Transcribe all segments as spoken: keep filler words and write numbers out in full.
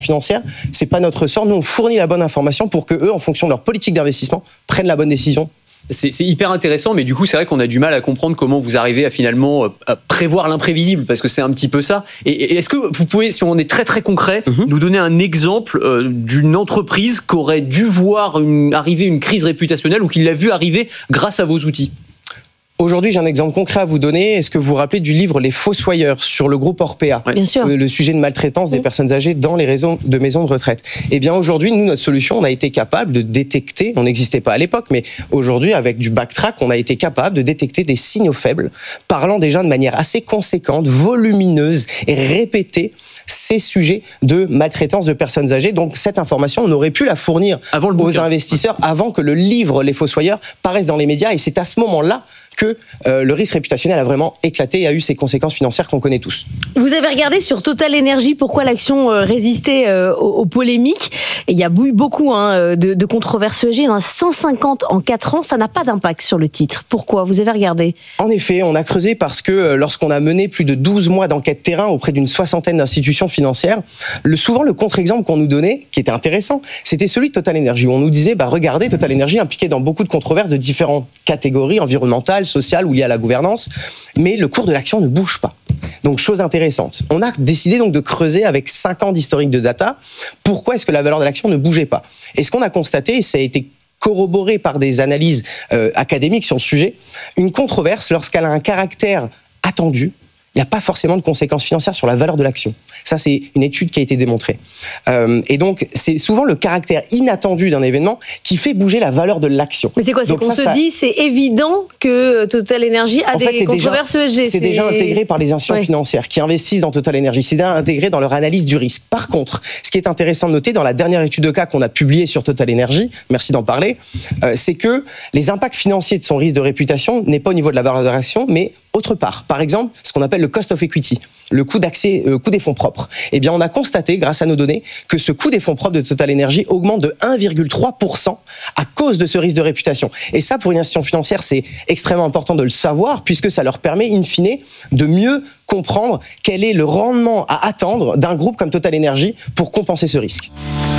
financière, c'est pas notre sort. Nous, on fournit la bonne information pour que eux, en fonction de leur politique d'investissement, prennent la bonne décision. C'est, c'est hyper intéressant, mais du coup, c'est vrai qu'on a du mal à comprendre comment vous arrivez à finalement à prévoir l'imprévisible, parce que c'est un petit peu ça. Et, et est-ce que vous pouvez, si on est très très concret, mm-hmm. nous donner un exemple euh, d'une entreprise qui aurait dû voir une, arriver une crise réputationnelle ou qui l'a vu arriver grâce à vos outils ? Aujourd'hui, j'ai un exemple concret à vous donner. Est-ce que vous vous rappelez du livre Les Fossoyeurs sur le groupe Orpea ? Bien sûr. Le sujet de maltraitance oui. des personnes âgées dans les réseaux de maisons de retraite. Eh bien, aujourd'hui, nous, notre solution, on a été capable de détecter, on n'existait pas à l'époque, mais aujourd'hui, avec du backtrack, on a été capable de détecter des signaux faibles, parlant déjà de manière assez conséquente, volumineuse et répétée, ces sujets de maltraitance de personnes âgées. Donc, cette information, on aurait pu la fournir avant le aux investisseurs, avant que le livre Les Fossoyeurs paraisse dans les médias. Et c'est à ce moment-là que euh, le risque réputationnel a vraiment éclaté et a eu ses conséquences financières qu'on connaît tous. Vous avez regardé sur Total Energy pourquoi l'action euh, résistait euh, aux, aux polémiques. Et il y a eu beaucoup hein, de, de controverses E S G, hein, cent cinquante en quatre ans, ça n'a pas d'impact sur le titre. Pourquoi ? Vous avez regardé ? En effet, on a creusé parce que euh, lorsqu'on a mené plus de douze mois d'enquête terrain auprès d'une soixantaine d'institutions financières, le, souvent le contre-exemple qu'on nous donnait, qui était intéressant, c'était celui de Total Energy, où on nous disait, bah, regardez, Total Energy impliqué dans beaucoup de controverses de différentes catégories environnementales, sociale ou liée à la gouvernance, mais le cours de l'action ne bouge pas. Donc, chose intéressante. On a décidé donc de creuser avec cinq ans d'historique de data, pourquoi est-ce que la valeur de l'action ne bougeait pas ? Et ce qu'on a constaté, et ça a été corroboré par des analyses euh, académiques sur le sujet, une controverse, lorsqu'elle a un caractère attendu, il n'y a pas forcément de conséquences financières sur la valeur de l'action. Ça, c'est une étude qui a été démontrée. Euh, et donc, c'est souvent le caractère inattendu d'un événement qui fait bouger la valeur de l'action. Mais c'est quoi ? C'est donc qu'on ça, se ça... dit, c'est évident que Total Energy a en des fait, controverses déjà, E S G. C'est, c'est déjà intégré par les institutions ouais. financières qui investissent dans Total Energy. C'est déjà intégré dans leur analyse du risque. Par contre, ce qui est intéressant de noter dans la dernière étude de cas qu'on a publiée sur Total Energy, merci d'en parler, euh, c'est que les impacts financiers de son risque de réputation n'est pas au niveau de la valeur de l'action, mais autre part. Par exemple, ce qu'on appelle le cost of equity, le coût d'accès, le coût des fonds propres. Eh bien, on a constaté, grâce à nos données, que ce coût des fonds propres de Total Energy augmente de un virgule trois pour cent à cause de ce risque de réputation. Et ça, pour une institution financière, c'est extrêmement important de le savoir, puisque ça leur permet, in fine, de mieux comprendre quel est le rendement à attendre d'un groupe comme Total Energy pour compenser ce risque.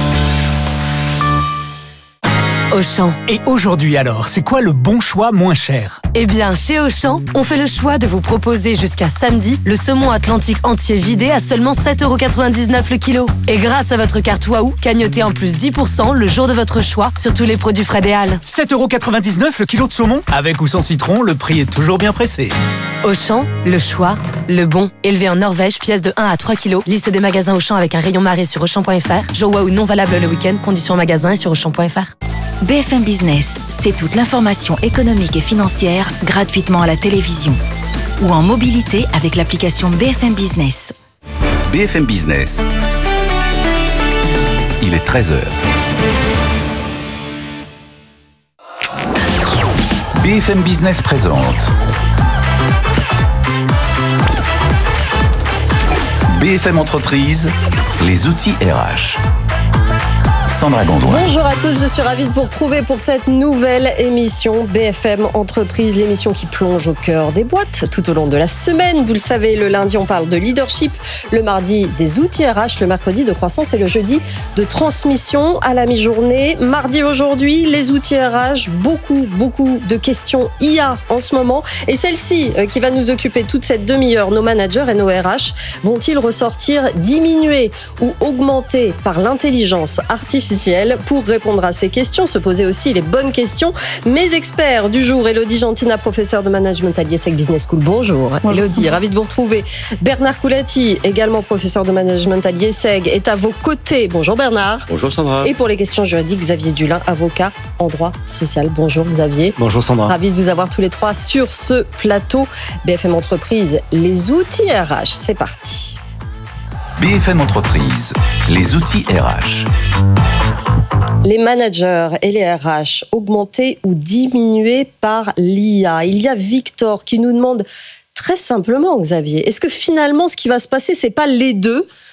Auchan. Et aujourd'hui alors, c'est quoi le bon choix moins cher ? Eh bien, chez Auchan, on fait le choix de vous proposer jusqu'à samedi le saumon atlantique entier vidé à seulement sept euros quatre-vingt-dix-neuf le kilo. Et grâce à votre carte Waouh, cagnotez en plus dix pour cent le jour de votre choix sur tous les produits frais des Halles. sept euros quatre-vingt-dix-neuf le kilo de saumon ? Avec ou sans citron, le prix est toujours bien pressé. Auchan, le choix, le bon. Élevé en Norvège, pièce de un à trois kilos. Liste des magasins Auchan avec un rayon marée sur Auchan point F R. Jour Waouh non valable le week-end. Conditions en magasin et sur Auchan point F R. B F M Business, c'est toute l'information économique et financière gratuitement à la télévision ou en mobilité avec l'application B F M Business. B F M Business. Il est treize heures. B F M Business présente B F M Entreprise, les outils R H. Sandra Gondouin. Bonjour à tous, je suis ravie de vous retrouver pour cette nouvelle émission B F M Entreprise, l'émission qui plonge au cœur des boîtes tout au long de la semaine. Vous le savez, le lundi on parle de leadership, le mardi des outils R H, le mercredi de croissance et le jeudi de transmission à la mi-journée. Mardi aujourd'hui, les outils R H, beaucoup, beaucoup de questions I A en ce moment. Et celle-ci qui va nous occuper toute cette demi-heure, nos managers et nos R H, vont-ils ressortir diminués ou augmentés par l'intelligence artificielle? Pour répondre à ces questions, se poser aussi les bonnes questions. Mes experts du jour, Élodie Gentina, professeure de management à l'IESEG Business School. Bonjour. Bonjour. Élodie, ravie de vous retrouver. Bernard Coulati, également professeur de management à l'IESEG, est à vos côtés. Bonjour Bernard. Bonjour Sandra. Et pour les questions juridiques, Xavier Dulin, avocat en droit social. Bonjour Xavier. Bonjour Sandra. Ravi de vous avoir tous les trois sur ce plateau. B F M Entreprise, les outils R H, c'est parti. B F M Entreprise, les outils R H. Les managers et les R H augmentés ou diminués par l'I A. Il y a Victor qui nous demande très simplement, Xavier, est-ce que finalement ce qui va se passer, c'est pas les deux ?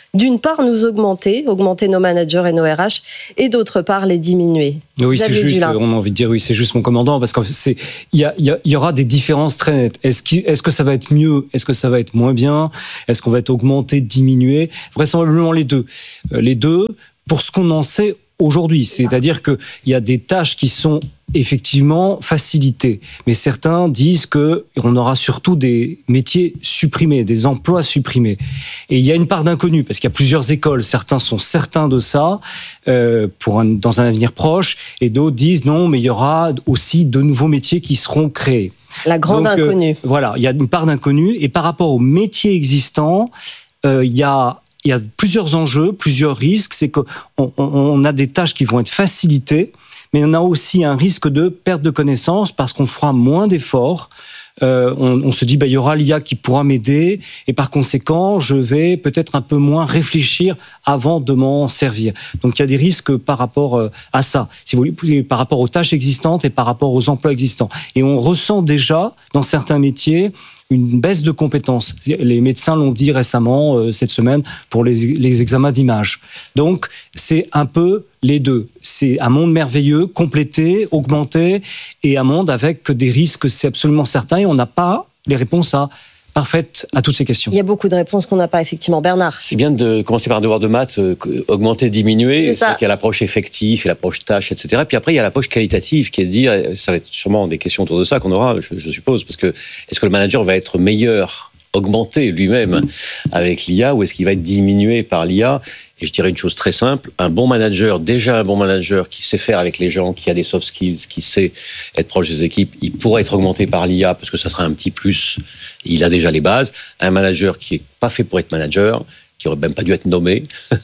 d'une part nous augmenter, augmenter nos managers et nos R H, et d'autre part les diminuer. Oui, Xavier c'est juste, Dulin. on a envie de dire, oui, c'est juste mon commandant, parce qu'il y, a, y, a, y aura des différences très nettes. Est-ce, qu', est-ce que ça va être mieux? Est-ce que ça va être moins bien? Est-ce qu'on va être augmenté, diminué? Vraisemblablement les deux. Euh, les deux, pour ce qu'on en sait aujourd'hui. C'est-à-dire qu'il y a des tâches qui sont effectivement facilitées. Mais certains disent qu'on aura surtout des métiers supprimés, des emplois supprimés. Et il y a une part d'inconnu, parce qu'il y a plusieurs écoles. Certains sont certains de ça, euh, pour un, dans un avenir proche, et d'autres disent non, mais il y aura aussi de nouveaux métiers qui seront créés. La grande Donc, inconnue. Euh, voilà, il y a une part d'inconnu. Et par rapport aux métiers existants, euh, il y a... Il y a plusieurs enjeux, plusieurs risques. C'est qu'on on, on a des tâches qui vont être facilitées, mais on a aussi un risque de perte de connaissances parce qu'on fera moins d'efforts. Euh, on, on se dit, bah, il y aura l'I A qui pourra m'aider, et par conséquent, je vais peut-être un peu moins réfléchir avant de m'en servir. Donc, il y a des risques par rapport à ça, si vous voulez, par rapport aux tâches existantes et par rapport aux emplois existants. Et on ressent déjà, dans certains métiers, une baisse de compétences. Les médecins l'ont dit récemment, euh, cette semaine, pour les, les examens d'image. Donc, c'est un peu les deux. C'est un monde merveilleux, complété, augmenté, et un monde avec des risques, c'est absolument certain, et on n'a pas les réponses à parfaite à toutes ces questions. Il y a beaucoup de réponses qu'on n'a pas, effectivement. Bernard. C'est bien de commencer par un devoir de maths, euh, augmenter, diminuer. C'est C'est ça. vrai qu'il y a l'approche effective, et l'approche tâche, et cetera. Puis après, il y a l'approche qualitative, qui est de dire, ça va être sûrement des questions autour de ça qu'on aura, je, je suppose, parce que est-ce que le manager va être meilleur, augmenté lui-même avec l'I A, ou est-ce qu'il va être diminué par l'I A? Et je dirais une chose très simple, un bon manager, déjà un bon manager qui sait faire avec les gens, qui a des soft skills, qui sait être proche des équipes, il pourrait être augmenté par l'I A parce que ça sera un petit plus, il a déjà les bases. Un manager qui n'est pas fait pour être manager, qui aurait même pas dû être nommé,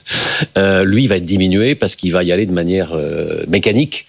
euh, lui, il va être diminué parce qu'il va y aller de manière euh, mécanique.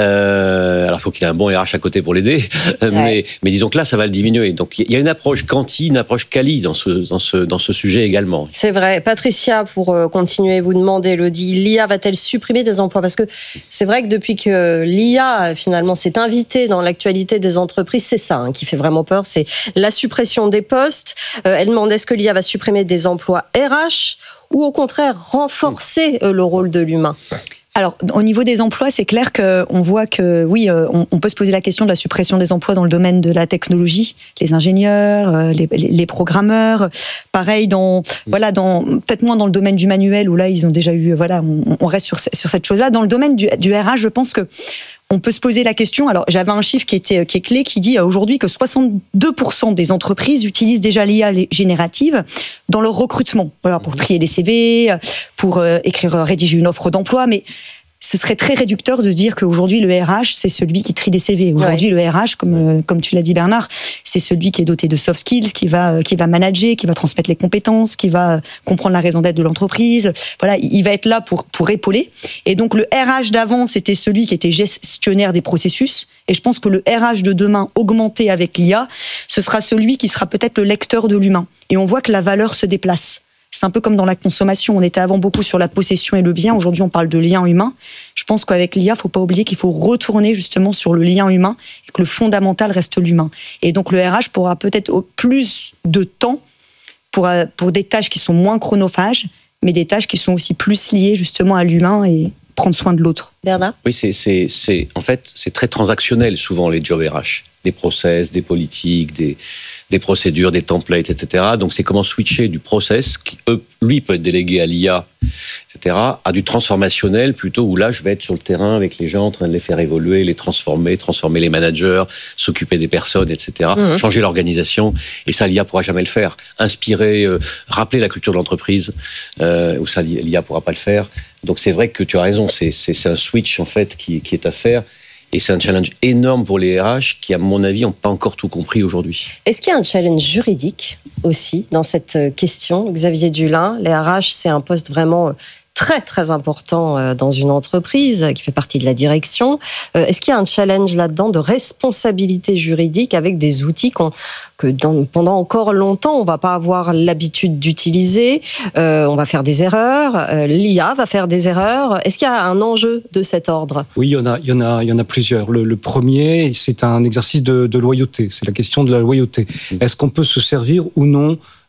Euh, alors, il faut qu'il ait un bon R H à côté pour l'aider, ouais. mais, mais disons que là, ça va le diminuer. Donc, il y a une approche quanti, une approche quali dans ce, dans ce, dans ce sujet également. C'est vrai. Patricia, pour euh, continuer, vous demandez, Elodie, l'I A va-t-elle supprimer des emplois? Parce que c'est vrai que depuis que l'I A, finalement, s'est invitée dans l'actualité des entreprises, c'est ça hein, qui fait vraiment peur, c'est la suppression des postes. Euh, elle demande, est-ce que l'I A va supprimer des emplois R H ou au contraire renforcer le rôle de l'humain? Alors, au niveau des emplois, c'est clair qu'on voit que, oui, on, on peut se poser la question de la suppression des emplois dans le domaine de la technologie, les ingénieurs, les, les programmeurs. Pareil, dans, voilà, dans, peut-être moins dans le domaine du manuel, où là, ils ont déjà eu, voilà, on, on reste sur, sur cette chose-là. Dans le domaine du, du R H, je pense que on peut se poser la question. Alors, j'avais un chiffre qui était qui est clé, qui dit aujourd'hui que soixante-deux pour cent des entreprises utilisent déjà l'I A générative dans leur recrutement. Voilà, pour trier les C V, pour euh, écrire, rédiger une offre d'emploi. Mais ce serait très réducteur de dire qu'aujourd'hui, le R H, c'est celui qui trie les C V. Aujourd'hui, ouais. le R H, comme, euh, comme tu l'as dit, Bernard, c'est celui qui est doté de soft skills, qui va, euh, qui va manager, qui va transmettre les compétences, qui va comprendre la raison d'être de l'entreprise. Voilà, il va être là pour, pour épauler. Et donc, le R H d'avant, c'était celui qui était gestionnaire des processus. Et je pense que le R H de demain, augmenté avec l'I A, ce sera celui qui sera peut-être le lecteur de l'humain. Et on voit que la valeur se déplace. C'est un peu comme dans la consommation. On était avant beaucoup sur la possession et le bien. Aujourd'hui, on parle de lien humain. Je pense qu'avec l'I A, il ne faut pas oublier qu'il faut retourner justement sur le lien humain et que le fondamental reste l'humain. Et donc, le R H pourra peut-être plus de temps pour, pour des tâches qui sont moins chronophages, mais des tâches qui sont aussi plus liées justement à l'humain et prendre soin de l'autre. Bernard ? Oui, c'est, c'est, c'est, en fait, c'est très transactionnel souvent les jobs R H. Des process, des politiques, des, des procédures, des templates, et cetera. Donc, c'est comment switcher du process, qui, eux, lui, peut être délégué à l'I A, et cetera, à du transformationnel, plutôt où là, je vais être sur le terrain avec les gens, en train de les faire évoluer, les transformer, transformer les managers, s'occuper des personnes, et cetera, mmh. changer l'organisation. Et ça, l'I A pourra jamais le faire. Inspirer, euh, rappeler la culture de l'entreprise, euh, où ça, l'I A pourra pas le faire. Donc, c'est vrai que tu as raison, c'est, c'est, c'est un switch, en fait, qui, qui est à faire. Et c'est un challenge énorme pour les R H qui, à mon avis, n'ont pas encore tout compris aujourd'hui. Est-ce qu'il y a un challenge juridique aussi dans cette question, Xavier Dulin? Les R H, c'est un poste vraiment très, très important dans une entreprise qui fait partie de la direction. Est-ce qu'il y a un challenge là-dedans de responsabilité juridique avec des outils qu'on, que dans, pendant encore longtemps, on ne va pas avoir l'habitude d'utiliser? euh, On va faire des erreurs. Euh, L'I A va faire des erreurs. Est-ce qu'il y a un enjeu de cet ordre? Oui, il y en a, il y en a, il y en a plusieurs. Le, le premier, c'est un exercice de, de loyauté. C'est la question de la loyauté. Est-ce qu'on peut se servir ou non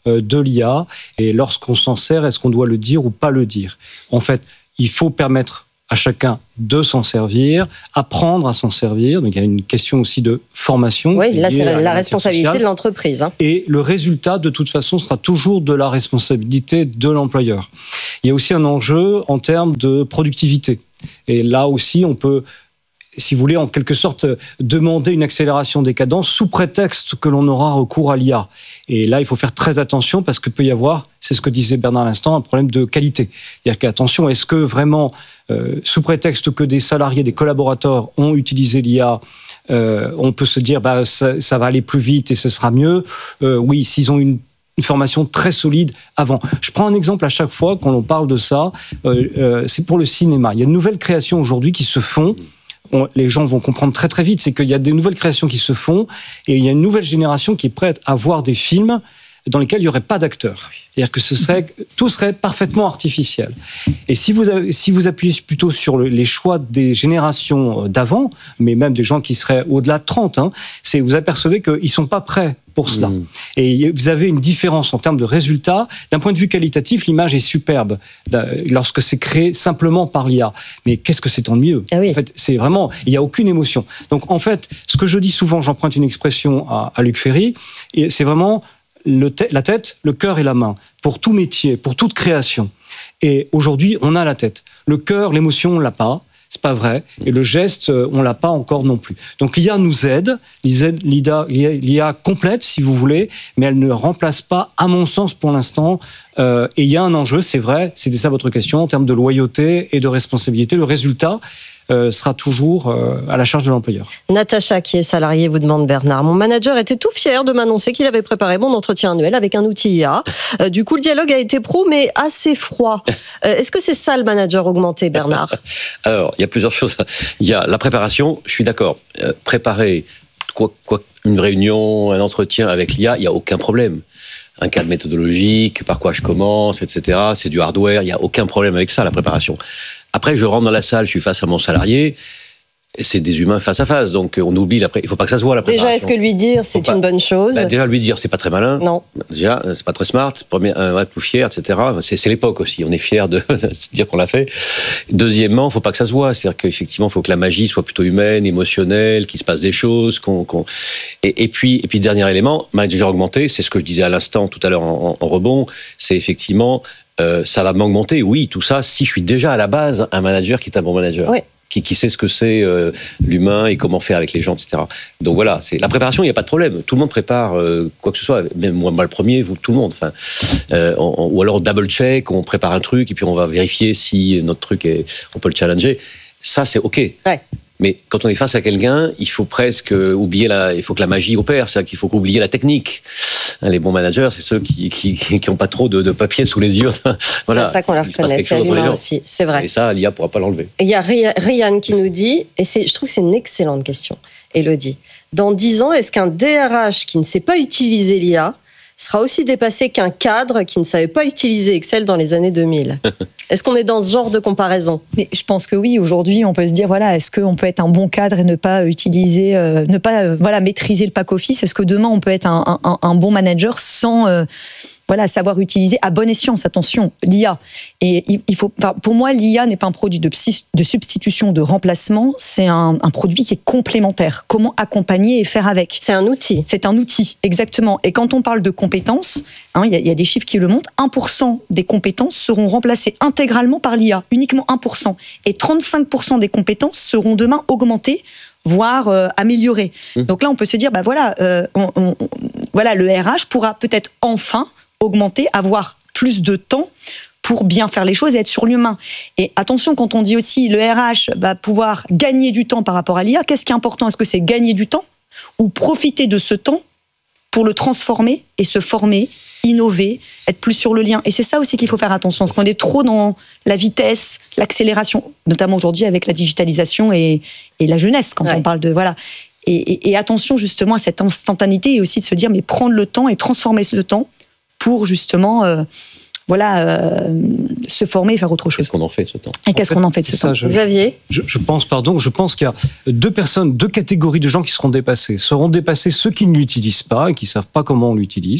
euh, de l'I A. Et lorsqu'on s'en sert, est-ce qu'on doit le dire ou pas le dire? En fait, il faut permettre à chacun de s'en servir, apprendre à s'en servir. Donc il y a une question aussi de formation. Oui, là c'est la, la responsabilité sociale. de l'entreprise. Hein. Et le résultat, de toute façon, sera toujours de la responsabilité de l'employeur. Il y a aussi un enjeu en termes de productivité. Et là aussi, on peut, si vous voulez, en quelque sorte, demander une accélération des cadences sous prétexte que l'on aura recours à l'I A. Et là, il faut faire très attention parce qu'il peut y avoir, c'est ce que disait Bernard à l'instant, un problème de qualité. C'est-à-dire qu'attention, est-ce que vraiment, euh, sous prétexte que des salariés, des collaborateurs ont utilisé l'I A, euh, on peut se dire, bah, ça, ça va aller plus vite et ce sera mieux. Euh, oui, s'ils ont une une formation très solide avant. Je prends un exemple à chaque fois quand on parle de ça, euh, euh, c'est pour le cinéma. Il y a de nouvelles créations aujourd'hui qui se font. On, les gens vont comprendre très très vite, c'est qu'il y a des nouvelles créations qui se font et il y a une nouvelle génération qui est prête à voir des films dans lesquels il n'y aurait pas d'acteurs. C'est-à-dire que ce serait, tout serait parfaitement artificiel. Et si vous, avez, si vous appuyez plutôt sur le, les choix des générations d'avant, mais même des gens qui seraient au-delà de trente, hein, c'est, vous apercevez qu'ils ne sont pas prêts pour cela. Mmh. Et vous avez une différence en termes de résultats. D'un point de vue qualitatif, l'image est superbe lorsque c'est créé simplement par l'I A. Mais qu'est-ce que c'est tant de mieux? Ah oui. En fait, c'est vraiment, il n'y a aucune émotion. Donc en fait, ce que je dis souvent, j'emprunte une expression à, à Luc Ferry, et c'est vraiment le te- la tête, le cœur et la main, pour tout métier, pour toute création. Et aujourd'hui, on a la tête. Le cœur, l'émotion, on l'a pas. C'est pas vrai. Et le geste, on l'a pas encore non plus. Donc l'I A nous aide, l'I A, l'I A complète, si vous voulez, mais elle ne remplace pas, à mon sens, pour l'instant. Euh, et il y a un enjeu, c'est vrai, c'était ça votre question, en termes de loyauté et de responsabilité. Le résultat euh, sera toujours euh, à la charge de l'employeur. Natacha, qui est salariée, vous demande Bernard. Mon manager était tout fier de m'annoncer qu'il avait préparé mon entretien annuel avec un outil I A. Euh, du coup, le dialogue a été pro, mais assez froid. Euh, est-ce que c'est ça le manager augmenté, Bernard? Alors, il y a plusieurs choses. Il y a la préparation, je suis d'accord. Euh, préparer quoi, quoi, une réunion, un entretien avec l'I A, il n'y a aucun problème. Un cadre méthodologique, par quoi je commence, et cetera. C'est du hardware, il n'y a aucun problème avec ça, la préparation. Après, je rentre dans la salle, je suis face à mon salarié, c'est des humains face à face, donc on oublie la pré... il ne faut pas que ça se voit la préparation. Déjà, est-ce que lui dire c'est pas... une bonne chose? Bah, déjà, lui dire c'est pas très malin. Non. Déjà, c'est pas très smart. Premier, un être plus fier, et cetera. C'est, c'est l'époque aussi. On est fier de se dire qu'on l'a fait. Deuxièmement, il ne faut pas que ça se voit. C'est-à-dire qu'effectivement, il faut que la magie soit plutôt humaine, émotionnelle, qu'il se passe des choses. Qu'on, qu'on... Et, et puis, et puis dernier élément, manager augmenté, c'est ce que je disais à l'instant tout à l'heure en, en, en rebond. C'est effectivement euh, ça va m'augmenter. Oui, tout ça. Si je suis déjà à la base un manager qui est un bon manager. Oui. Qui, qui sait ce que c'est euh, l'humain et comment faire avec les gens, et cetera. Donc voilà, c'est la préparation, il n'y a pas de problème. Tout le monde prépare euh, quoi que ce soit, même moi, moi le premier, vous, tout le monde. Enfin, euh, on, on, ou alors on double check, on prépare un truc et puis on va vérifier si notre truc est, on peut le challenger. Ça, c'est ok. Ouais. Mais quand on est face à quelqu'un, il faut presque oublier la, il faut que la magie opère, c'est-à-dire qu'il faut oublier la technique. Les bons managers, c'est ceux qui qui qui ont pas trop de, de papier sous les yeux. Voilà. C'est ça qu'on leur reconnaît, c'est l'humain aussi, c'est vrai. Et ça, l'I A pourra pas l'enlever. Il y a Ryan qui nous dit, et c'est, je trouve que c'est une excellente question, Élodie. Dans dix ans, est-ce qu'un D R H qui ne sait pas utiliser l'I A sera aussi dépassé qu'un cadre qui ne savait pas utiliser Excel dans les années deux mille? Est-ce qu'on est dans ce genre de comparaison? Mais je pense que oui. Aujourd'hui, on peut se dire, voilà, est-ce qu'on peut être un bon cadre et ne pas utiliser, euh, ne pas euh, voilà, maîtriser le pack office? Est-ce que demain, on peut être un, un, un bon manager sans... Euh, Voilà, savoir utiliser à bon escient, attention, l'I A. Et il faut, enfin, pour moi, l'I A n'est pas un produit de, de substitution, de remplacement, c'est un, un produit qui est complémentaire. Comment accompagner et faire avec? C'est un outil. C'est un outil, exactement. Et quand on parle de compétences, hein, il y a, il y a des chiffres qui le montrent, un pour cent des compétences seront remplacées intégralement par l'I A, uniquement un pour cent. Et trente-cinq pour cent des compétences seront demain augmentées, voire euh, améliorées. Mmh. Donc là, on peut se dire, bah voilà, euh, on, on, voilà, le R H pourra peut-être enfin augmenter, avoir plus de temps pour bien faire les choses et être sur l'humain. Et attention, quand on dit aussi le R H va pouvoir gagner du temps par rapport à l'I A, qu'est-ce qui est important? Est-ce que c'est gagner du temps ou profiter de ce temps pour le transformer et se former, innover, être plus sur le lien? Et c'est ça aussi qu'il faut faire attention, parce qu'on est trop dans la vitesse, l'accélération, notamment aujourd'hui avec la digitalisation et, et la jeunesse, quand ouais. on parle de... voilà. Et, et, et attention justement à cette instantanéité et aussi de se dire, mais prendre le temps et transformer ce temps pour justement euh, voilà, euh, se former et faire autre chose. Qu'est-ce qu'on en fait de ce temps? Et qu'est-ce en fait, qu'on en fait de ce ça, temps je, Xavier je, je pense, pardon, je pense qu'il y a deux personnes, deux catégories de gens qui seront dépassés. Seront dépassés ceux qui ne l'utilisent pas et qui ne savent pas comment on l'utilise.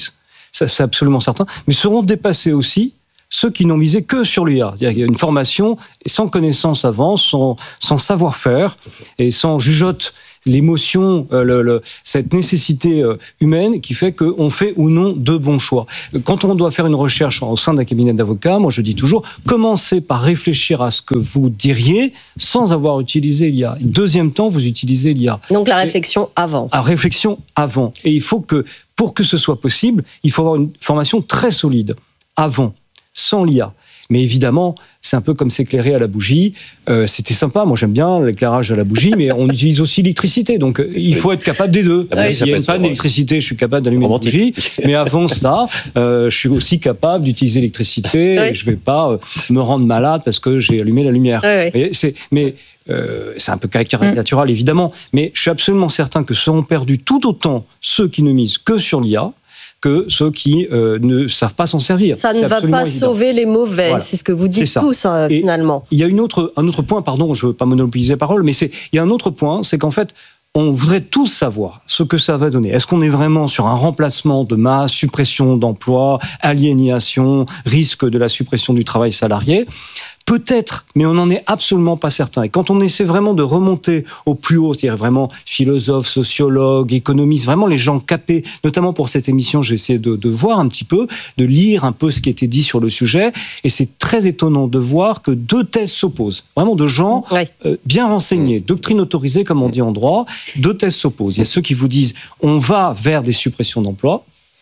ça, c'est absolument certain, mais seront dépassés aussi ceux qui n'ont misé que sur l'I A. Il y a une formation sans connaissance avant, sans, sans savoir-faire et sans jugeote l'émotion, euh, le, le, cette nécessité euh, humaine qui fait qu'on fait ou non de bons choix. Quand on doit faire une recherche au sein d'un cabinet d'avocats, moi je dis toujours, commencez par réfléchir à ce que vous diriez sans avoir utilisé l'I A. Deuxième temps, vous utilisez l'I A. Donc la réflexion et, avant. La réflexion avant. Et il faut que, pour que ce soit possible, il faut avoir une formation très solide avant, sans l'I A. Mais évidemment, c'est un peu comme s'éclairer à la bougie. Euh, c'était sympa, moi j'aime bien l'éclairage à la bougie, mais on utilise aussi l'électricité. Donc euh, il faut être capable des deux. Ah, S'il y a une panne d'électricité, je suis capable d'allumer une bougie. Mais avant ça, euh, je suis aussi capable d'utiliser l'électricité. Oui. Et je ne vais pas euh, me rendre malade parce que j'ai allumé la lumière. Oui, oui. Et c'est, mais euh, c'est un peu caricatural, mmh. évidemment. Mais je suis absolument certain que seront perdus tout autant ceux qui ne misent que sur l'I A que ceux qui euh, ne savent pas s'en servir. Ça ne va pas évident. sauver les mauvais, voilà. C'est ce que vous dites tous, hein, finalement. Il y a une autre, un autre point, pardon, je ne veux pas monopoliser la parole, mais c'est, il y a un autre point, c'est qu'en fait, on voudrait tous savoir ce que ça va donner. Est-ce qu'on est vraiment sur un remplacement de masse, suppression d'emplois, aliénation, risque de la suppression du travail salarié ? Peut-être, mais on n'en est absolument pas certain. Et quand on essaie vraiment de remonter au plus haut, c'est-à-dire vraiment philosophes, sociologues, économistes, vraiment les gens capés, notamment pour cette émission, j'ai essayé de, de voir un petit peu, de lire un peu ce qui était dit sur le sujet, et c'est très étonnant de voir que deux thèses s'opposent. Vraiment de gens ouais. euh, bien renseignés, doctrine autorisée, comme on dit en droit, deux thèses s'opposent. Il y a ceux qui vous disent, on va vers des suppressions d'emplois,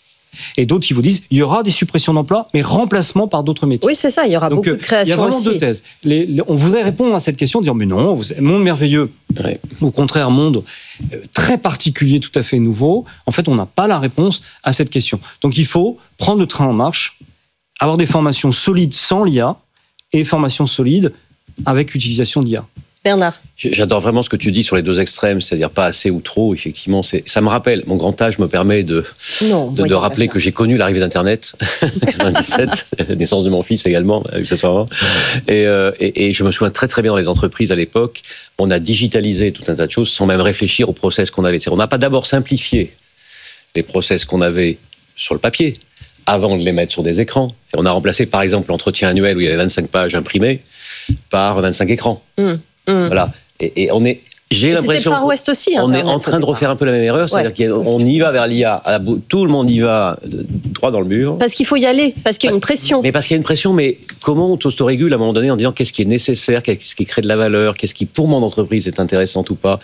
et d'autres qui vous disent il y aura des suppressions d'emplois, mais remplacement par d'autres métiers. Oui, c'est ça, il y aura Donc, beaucoup de créations aussi. Il y a vraiment aussi. deux thèses. Les, les, on voudrait répondre à cette question, dire mais non, vous, monde merveilleux, ouais. au contraire, monde euh, très particulier, tout à fait nouveau. En fait, on n'a pas la réponse à cette question. Donc il faut prendre le train en marche, avoir des formations solides sans l'I A et formations solides avec utilisation d'I A. Bernard. J'adore vraiment ce que tu dis sur les deux extrêmes, c'est-à-dire pas assez ou trop, effectivement. C'est, ça me rappelle, mon grand âge me permet de, non, de, de rappeler que j'ai connu l'arrivée d'Internet, quatre-vingt-dix-sept, naissance de mon fils également, accessoirement. Et, euh, et, et je me souviens très très bien dans les entreprises à l'époque, on a digitalisé tout un tas de choses sans même réfléchir aux process qu'on avait. C'est-à-dire, on n'a pas d'abord simplifié les process qu'on avait sur le papier avant de les mettre sur des écrans. C'est-à-dire, on a remplacé par exemple l'entretien annuel où il y avait vingt-cinq pages imprimées par vingt-cinq écrans. Mmh. Mmh. Voilà. Et, et on est, j'ai l'impression Far West aussi, on est en train de refaire un peu la même erreur, c'est-à-dire ouais. qu'on y va vers l'I A, tout le monde y va droit dans le mur. Parce qu'il faut y aller, parce qu'il y a une pression. Mais parce qu'il y a une pression, mais comment on s'autorégule à un moment donné en disant qu'est-ce qui est nécessaire, qu'est-ce qui crée de la valeur, qu'est-ce qui pour mon entreprise est intéressant ou pas.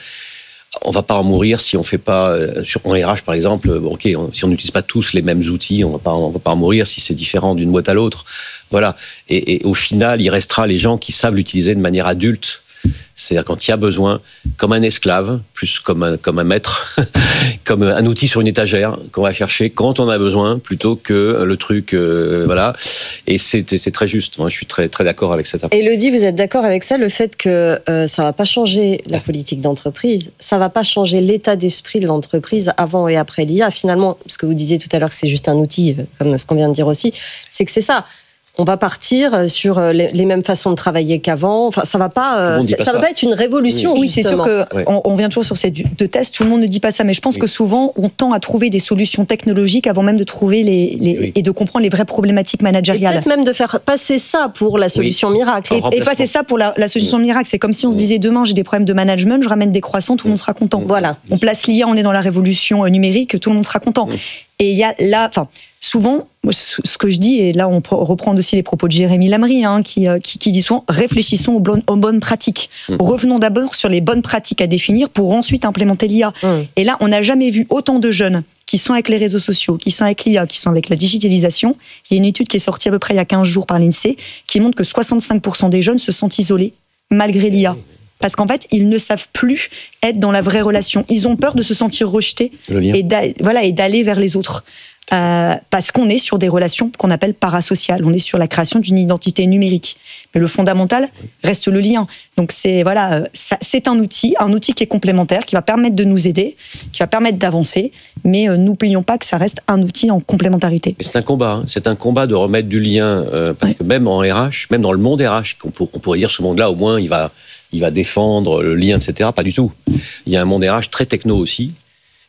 On va pas en mourir si on fait pas, sur en R H par exemple, ok, on, si on n'utilise pas tous les mêmes outils, on va pas, on va pas en mourir si c'est différent d'une boîte à l'autre. Voilà. Et, et au final, il restera les gens qui savent l'utiliser de manière adulte. C'est-à-dire quand il y a besoin, comme un esclave, plus comme un, comme un maître, comme un outil sur une étagère qu'on va chercher quand on a besoin, plutôt que le truc, euh, voilà. Et c'est, c'est très juste. Moi, je suis très, très d'accord avec cette approche. Élodie, vous êtes d'accord avec ça, le fait que euh, ça ne va pas changer la politique d'entreprise, ça ne va pas changer l'état d'esprit de l'entreprise avant et après l'I A. Finalement, ce que vous disiez tout à l'heure, que c'est juste un outil, comme ce qu'on vient de dire aussi, c'est que c'est ça. On va partir sur les mêmes façons de travailler qu'avant. Enfin, ça va pas, ça, pas ça va pas être une révolution. Oui, oui c'est sûr que oui. on, on vient toujours sur ces deux tests. Tout le monde ne dit pas ça, mais je pense oui. que souvent on tend à trouver des solutions technologiques avant même de trouver les, les oui. et de comprendre les vraies problématiques managériales. Et peut-être même de faire passer ça pour la solution oui. miracle. Et, et passer ça pour la, la solution oui. miracle. C'est comme si on se disait demain j'ai des problèmes de management, je ramène des croissants, tout le monde sera content. Voilà. On place l'I A, on est dans la révolution numérique, tout le monde sera content. Oui. Et il y a là, enfin. Souvent, ce que je dis, et là on reprend aussi les propos de Jérémy Lamry, hein, qui, qui, qui dit souvent, réfléchissons aux bonnes, aux bonnes pratiques. Mmh. Revenons d'abord sur les bonnes pratiques à définir pour ensuite implémenter l'I A. Mmh. Et là, on n'a jamais vu autant de jeunes qui sont avec les réseaux sociaux, qui sont avec l'I A, qui sont avec la digitalisation. Il y a une étude qui est sortie à peu près il y a quinze jours par l'INSEE, qui montre que soixante-cinq pour cent des jeunes se sentent isolés malgré l'I A. Parce qu'en fait, ils ne savent plus être dans la vraie relation. Ils ont peur de se sentir rejetés et d'aller, voilà, et d'aller vers les autres. Euh, parce qu'on est sur des relations qu'on appelle parasociales. On est sur la création d'une identité numérique. Mais le fondamental reste le lien. Donc c'est, voilà, ça, c'est un outil, un outil qui est complémentaire, qui va permettre de nous aider, qui va permettre d'avancer. Mais euh, n'oublions pas que ça reste un outil en complémentarité. C'est un combat. Hein. C'est un combat de remettre du lien. Euh, parce ouais. que même en R H, même dans le monde R H, on, pour, on pourrait dire ce monde-là, au moins, il va, il va défendre le lien, et cetera. Pas du tout. Il y a un monde R H très techno aussi.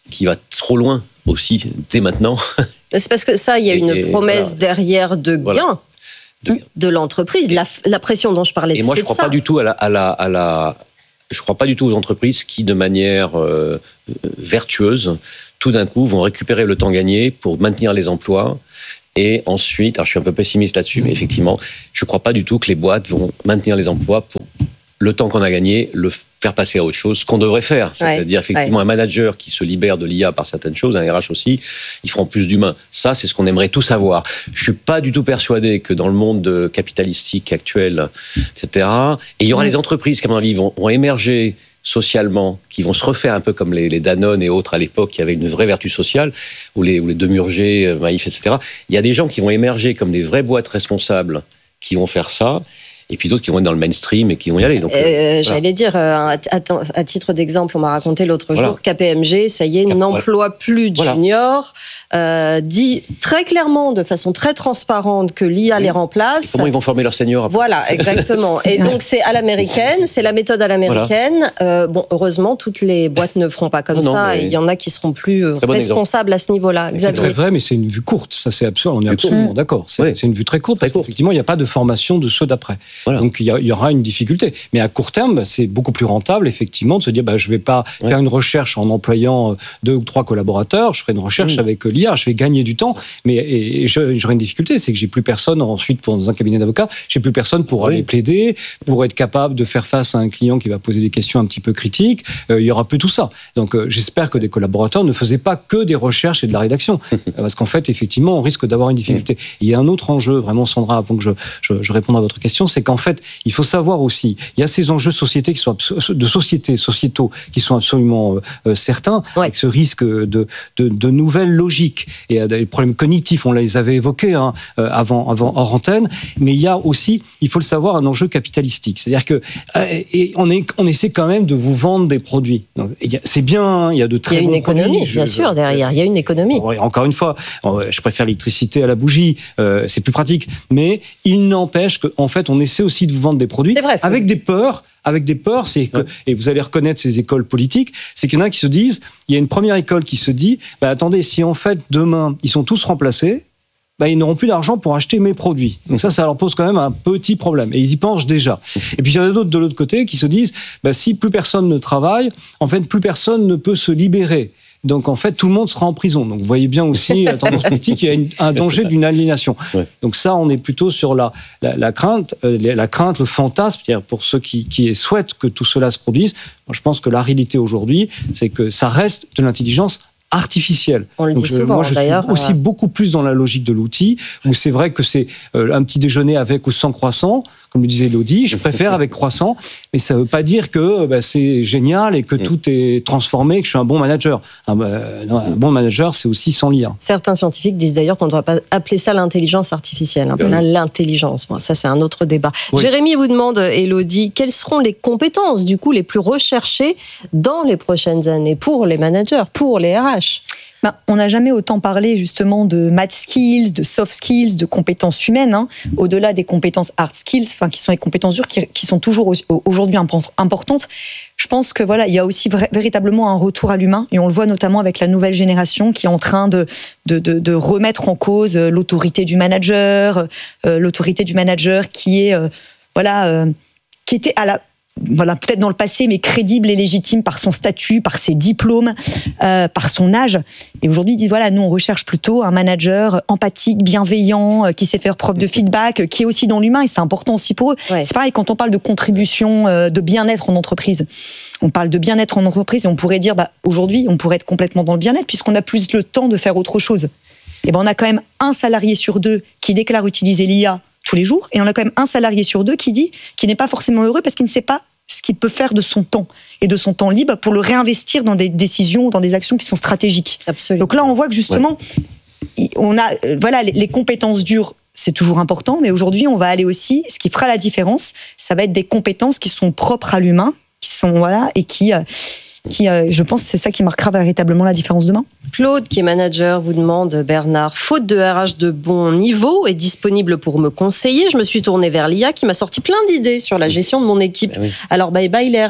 qui va trop loin aussi dès maintenant. C'est parce que ça, il y a une et, promesse voilà. derrière de gains. Voilà. De, de l'entreprise, la, la pression dont je parlais. Et moi, je ne crois pas du tout à la, à la, à la, je crois pas du tout aux entreprises qui, de manière euh, vertueuse, tout d'un coup, vont récupérer le temps gagné pour maintenir les emplois. Et ensuite, alors je suis un peu pessimiste là-dessus, mais effectivement, je ne crois pas du tout que les boîtes vont maintenir les emplois pour le temps qu'on a gagné, le faire passer à autre chose, ce qu'on devrait faire. C'est-à-dire, ouais, effectivement, ouais. un manager qui se libère de l'I A par certaines choses, un R H aussi, ils feront plus d'humains. Ça, c'est ce qu'on aimerait tous avoir. Je ne suis pas du tout persuadé que dans le monde capitalistique actuel, et cetera, et il y aura mmh. les entreprises qui, à mon avis, vont, vont émerger socialement, qui vont se refaire un peu comme les, les Danone et autres à l'époque, qui avaient une vraie vertu sociale, ou les, ou les Demurger, Maïf, et cetera. Il y a des gens qui vont émerger comme des vraies boîtes responsables qui vont faire ça, et puis d'autres qui vont être dans le mainstream et qui vont y aller. Donc, euh, euh, j'allais voilà. dire, euh, à, à titre d'exemple, on m'a raconté l'autre voilà. jour, K P M G, ça y est, n'emploie voilà. plus de voilà. juniors, euh, dit très clairement, de façon très transparente, que l'I A oui. les remplace. Et comment ils vont former leurs seniors après. Voilà, exactement. Et donc, c'est à l'américaine, c'est la méthode à l'américaine. Voilà. Euh, bon, heureusement, toutes les boîtes ne feront pas comme non, ça, et il y en a qui seront plus euh, responsables bon à ce niveau-là. C'est très vrai, mais c'est une vue courte, ça c'est absolument, on est absolument mmh. d'accord. C'est, oui. c'est une vue très courte, très parce court. qu'effectivement, il n'y a pas de formation de ceux d'après. Voilà. Donc, il y, y aura une difficulté. Mais à court terme, bah, c'est beaucoup plus rentable, effectivement, de se dire, bah, je ne vais pas ouais. faire une recherche en employant deux ou trois collaborateurs, je ferai une recherche mmh. avec l'I A, je vais gagner du temps, mais et, et j'aurai une difficulté, c'est que j'ai plus personne ensuite pour, dans un cabinet d'avocats, j'ai plus personne pour oui. aller plaider, pour être capable de faire face à un client qui va poser des questions un petit peu critiques. Euh, il y aura plus tout ça. Donc, euh, j'espère que des collaborateurs ne faisaient pas que des recherches et de la rédaction. Parce qu'en fait, effectivement, on risque d'avoir une difficulté. Il y a un autre enjeu, vraiment, Sandra, avant que je, je, je réponde à votre question, c'est qu'en fait, il faut savoir aussi, il y a ces enjeux de société qui sont de société, sociétaux qui sont absolument euh, certains, ouais. avec ce risque de, de, de nouvelles logiques et euh, des problèmes cognitifs, on les avait évoqués hein, euh, avant, avant hors antenne, mais il y a aussi, il faut le savoir, un enjeu capitalistique. C'est-à-dire que euh, et on, est, on essaie quand même de vous vendre des produits. Donc, y a, c'est bien, il y a de très bons produits. Il y a une économie, je, bien sûr, je, derrière. Il y a une économie. Encore une fois, je préfère l'électricité à la bougie, euh, c'est plus pratique. Mais il n'empêche qu'en fait, on essaie aussi de vous vendre des produits vrai, avec des peurs. Avec des peurs, c'est que, ouais. et vous allez reconnaître ces écoles politiques, c'est qu'il y en a qui se disent, il y a une première école qui se dit, bah, attendez, si en fait demain ils sont tous remplacés, bah, ils n'auront plus d'argent pour acheter mes produits. Donc ça, ça leur pose quand même un petit problème. Et ils y pensent déjà. Et puis il y en a d'autres de l'autre côté qui se disent, bah, si plus personne ne travaille, en fait, plus personne ne peut se libérer. Donc, en fait, tout le monde sera en prison. Donc, vous voyez bien aussi, la tendance politique, il y a une, un danger d'une aliénation. Ouais. Donc, ça, on est plutôt sur la, la, la crainte, euh, la crainte, le fantasme, c'est-à-dire pour ceux qui, qui souhaitent que tout cela se produise. Moi, je pense que la réalité aujourd'hui, c'est que ça reste de l'intelligence artificielle. On le Donc dit je, souvent, moi, je d'ailleurs. suis aussi euh... beaucoup plus dans la logique de l'outil, où c'est vrai que c'est euh, un petit déjeuner avec ou sans croissant, comme le disait Elodie, je préfère avec croissant, mais ça ne veut pas dire que bah, c'est génial et que tout est transformé, que je suis un bon manager. Un, euh, non, un bon manager, c'est aussi sans l'I A. Certains scientifiques disent d'ailleurs qu'on ne devrait pas appeler ça l'intelligence artificielle, un peu oui. l'intelligence. Bon, ça, c'est un autre débat. Oui. Jérémy vous demande, Elodie, quelles seront les compétences, du coup, les plus recherchées dans les prochaines années pour les managers, pour les R H ? Ben, on n'a jamais autant parlé justement de math skills, de soft skills, de compétences humaines, hein, au-delà des compétences hard skills, enfin qui sont les compétences dures, qui, qui sont toujours aujourd'hui importantes. Je pense que voilà, il y a aussi vra- véritablement un retour à l'humain, et on le voit notamment avec la nouvelle génération qui est en train de de, de, de remettre en cause l'autorité du manager, euh, l'autorité du manager qui est euh, voilà, euh, qui était à la Voilà, peut-être dans le passé, mais crédible et légitime par son statut, par ses diplômes, euh, par son âge. Et aujourd'hui, ils disent, voilà, nous, on recherche plutôt un manager empathique, bienveillant, euh, qui sait faire preuve de feedback, euh, qui est aussi dans l'humain, et c'est important aussi pour eux. Ouais. C'est pareil, quand on parle de contribution, euh, de bien-être en entreprise, on parle de bien-être en entreprise, et on pourrait dire, bah, aujourd'hui, on pourrait être complètement dans le bien-être, puisqu'on a plus le temps de faire autre chose. Et ben, on a quand même un salarié sur deux qui déclare utiliser l'I A tous les jours, et on a quand même un salarié sur deux qui dit qu'il n'est pas forcément heureux parce qu'il ne sait pas ce qu'il peut faire de son temps et de son temps libre pour le réinvestir dans des décisions, dans des actions qui sont stratégiques. Absolument. Donc là, on voit que justement, ouais. on a, euh, voilà, les, les compétences dures, c'est toujours important, mais aujourd'hui, on va aller aussi, ce qui fera la différence, ça va être des compétences qui sont propres à l'humain, qui sont, voilà, et qui... Euh, Qui, euh, je pense que c'est ça qui marquera véritablement la différence demain. Claude, qui est manager, vous demande, Bernard, faute de R H de bon niveau et disponible pour me conseiller, je me suis tournée vers l'I A qui m'a sorti plein d'idées sur la gestion de mon équipe. Ah oui. Alors, bye bye les R H ?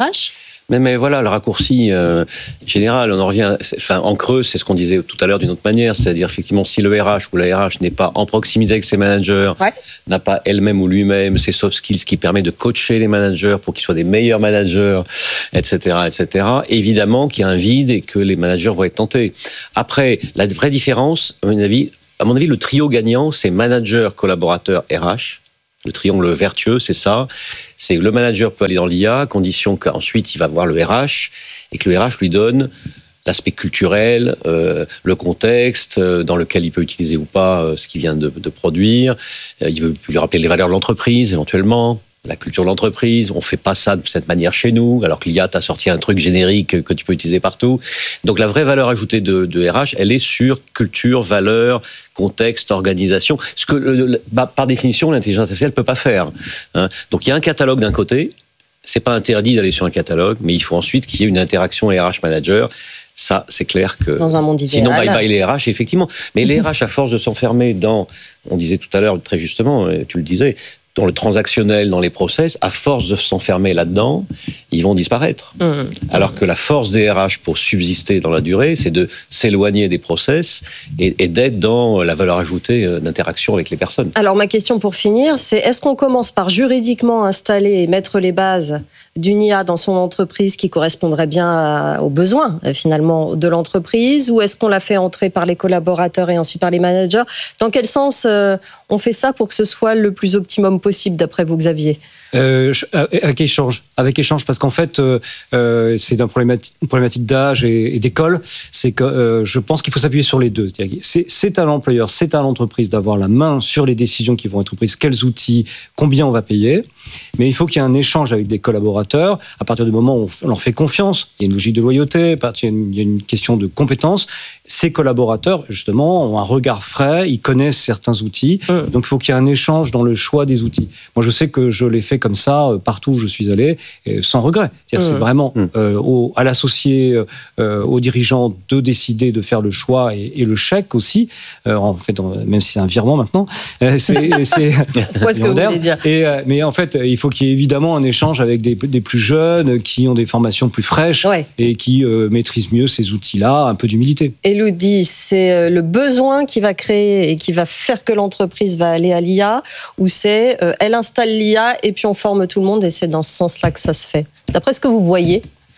Mais, mais voilà, le raccourci euh, général, on en revient, enfin, en creux, c'est ce qu'on disait tout à l'heure d'une autre manière, c'est-à-dire effectivement, si le R H ou la R H n'est pas en proximité avec ses managers, ouais. n'a pas elle-même ou lui-même ses soft skills qui permettent de coacher les managers pour qu'ils soient des meilleurs managers, et cetera, et cetera, évidemment qu'il y a un vide et que les managers vont être tentés. Après, la vraie différence, à mon avis, à mon avis le trio gagnant, c'est manager, collaborateur, R H. Le triangle vertueux, c'est ça. C'est que le manager peut aller dans l'I A, à condition qu'ensuite il va voir le R H et que le R H lui donne l'aspect culturel, euh, le contexte euh, dans lequel il peut utiliser ou pas euh, ce qu'il vient de, de produire. Euh, il veut lui rappeler les valeurs de l'entreprise, éventuellement. La culture de l'entreprise, on fait pas ça de cette manière chez nous, alors que l'I A t'a sorti un truc générique que tu peux utiliser partout. Donc la vraie valeur ajoutée de, de R H, elle est sur culture, valeur, contexte, organisation. Ce que, le, bah, par définition, l'intelligence artificielle peut pas faire. Hein. Donc il y a un catalogue d'un côté, c'est pas interdit d'aller sur un catalogue, mais il faut ensuite qu'il y ait une interaction R H manager. Ça, c'est clair que... Dans un monde idéal. Sinon, bye bye les R H, effectivement. Mais les R H, à force de s'enfermer dans, on disait tout à l'heure très justement, tu le disais, dans le transactionnel, dans les process, à force de s'enfermer là-dedans, ils vont disparaître. Mmh. Alors que la force des R H pour subsister dans la durée, c'est de s'éloigner des process et, et d'être dans la valeur ajoutée d'interaction avec les personnes. Alors ma question pour finir, c'est est-ce qu'on commence par juridiquement installer et mettre les bases d'une I A dans son entreprise qui correspondrait bien à, aux besoins finalement de l'entreprise, ou est-ce qu'on la fait entrer par les collaborateurs et ensuite par les managers? Dans quel sens euh, on fait ça pour que ce soit le plus optimum possible d'après vous, Xavier? Euh, avec échange, avec échange, parce qu'en fait, euh, euh, c'est une problématique, une problématique d'âge et, et d'école. C'est que euh, je pense qu'il faut s'appuyer sur les deux. C'est, c'est à l'employeur, c'est à l'entreprise d'avoir la main sur les décisions qui vont être prises, quels outils, combien on va payer. Mais il faut qu'il y ait un échange avec des collaborateurs. À partir du moment où on leur fait confiance, il y a une logique de loyauté, à partir il y a une question de compétence. Ces collaborateurs, justement, ont un regard frais, ils connaissent certains outils. Mmh. Donc, il faut qu'il y ait un échange dans le choix des outils. Moi, je sais que je l'ai fait comme ça euh, partout où je suis allé, et sans regret. C'est-à-dire, mmh. c'est vraiment mmh. euh, au, à l'associé, euh, aux dirigeants de décider de faire le choix et, et le chèque aussi. Euh, en fait, même si c'est un virement maintenant, euh, c'est, c'est ce que vous voulez dire. Et, euh, mais en fait, il faut qu'il y ait évidemment un échange avec des, des plus jeunes qui ont des formations plus fraîches ouais. et qui euh, maîtrisent mieux ces outils-là, un peu d'humilité. Élodie, c'est le besoin qui va créer et qui va faire que l'entreprise va aller à l'I A, ou c'est euh, elle installe l'I A et puis on forme tout le monde et c'est dans ce sens-là que ça se fait? D'après ce que vous voyez?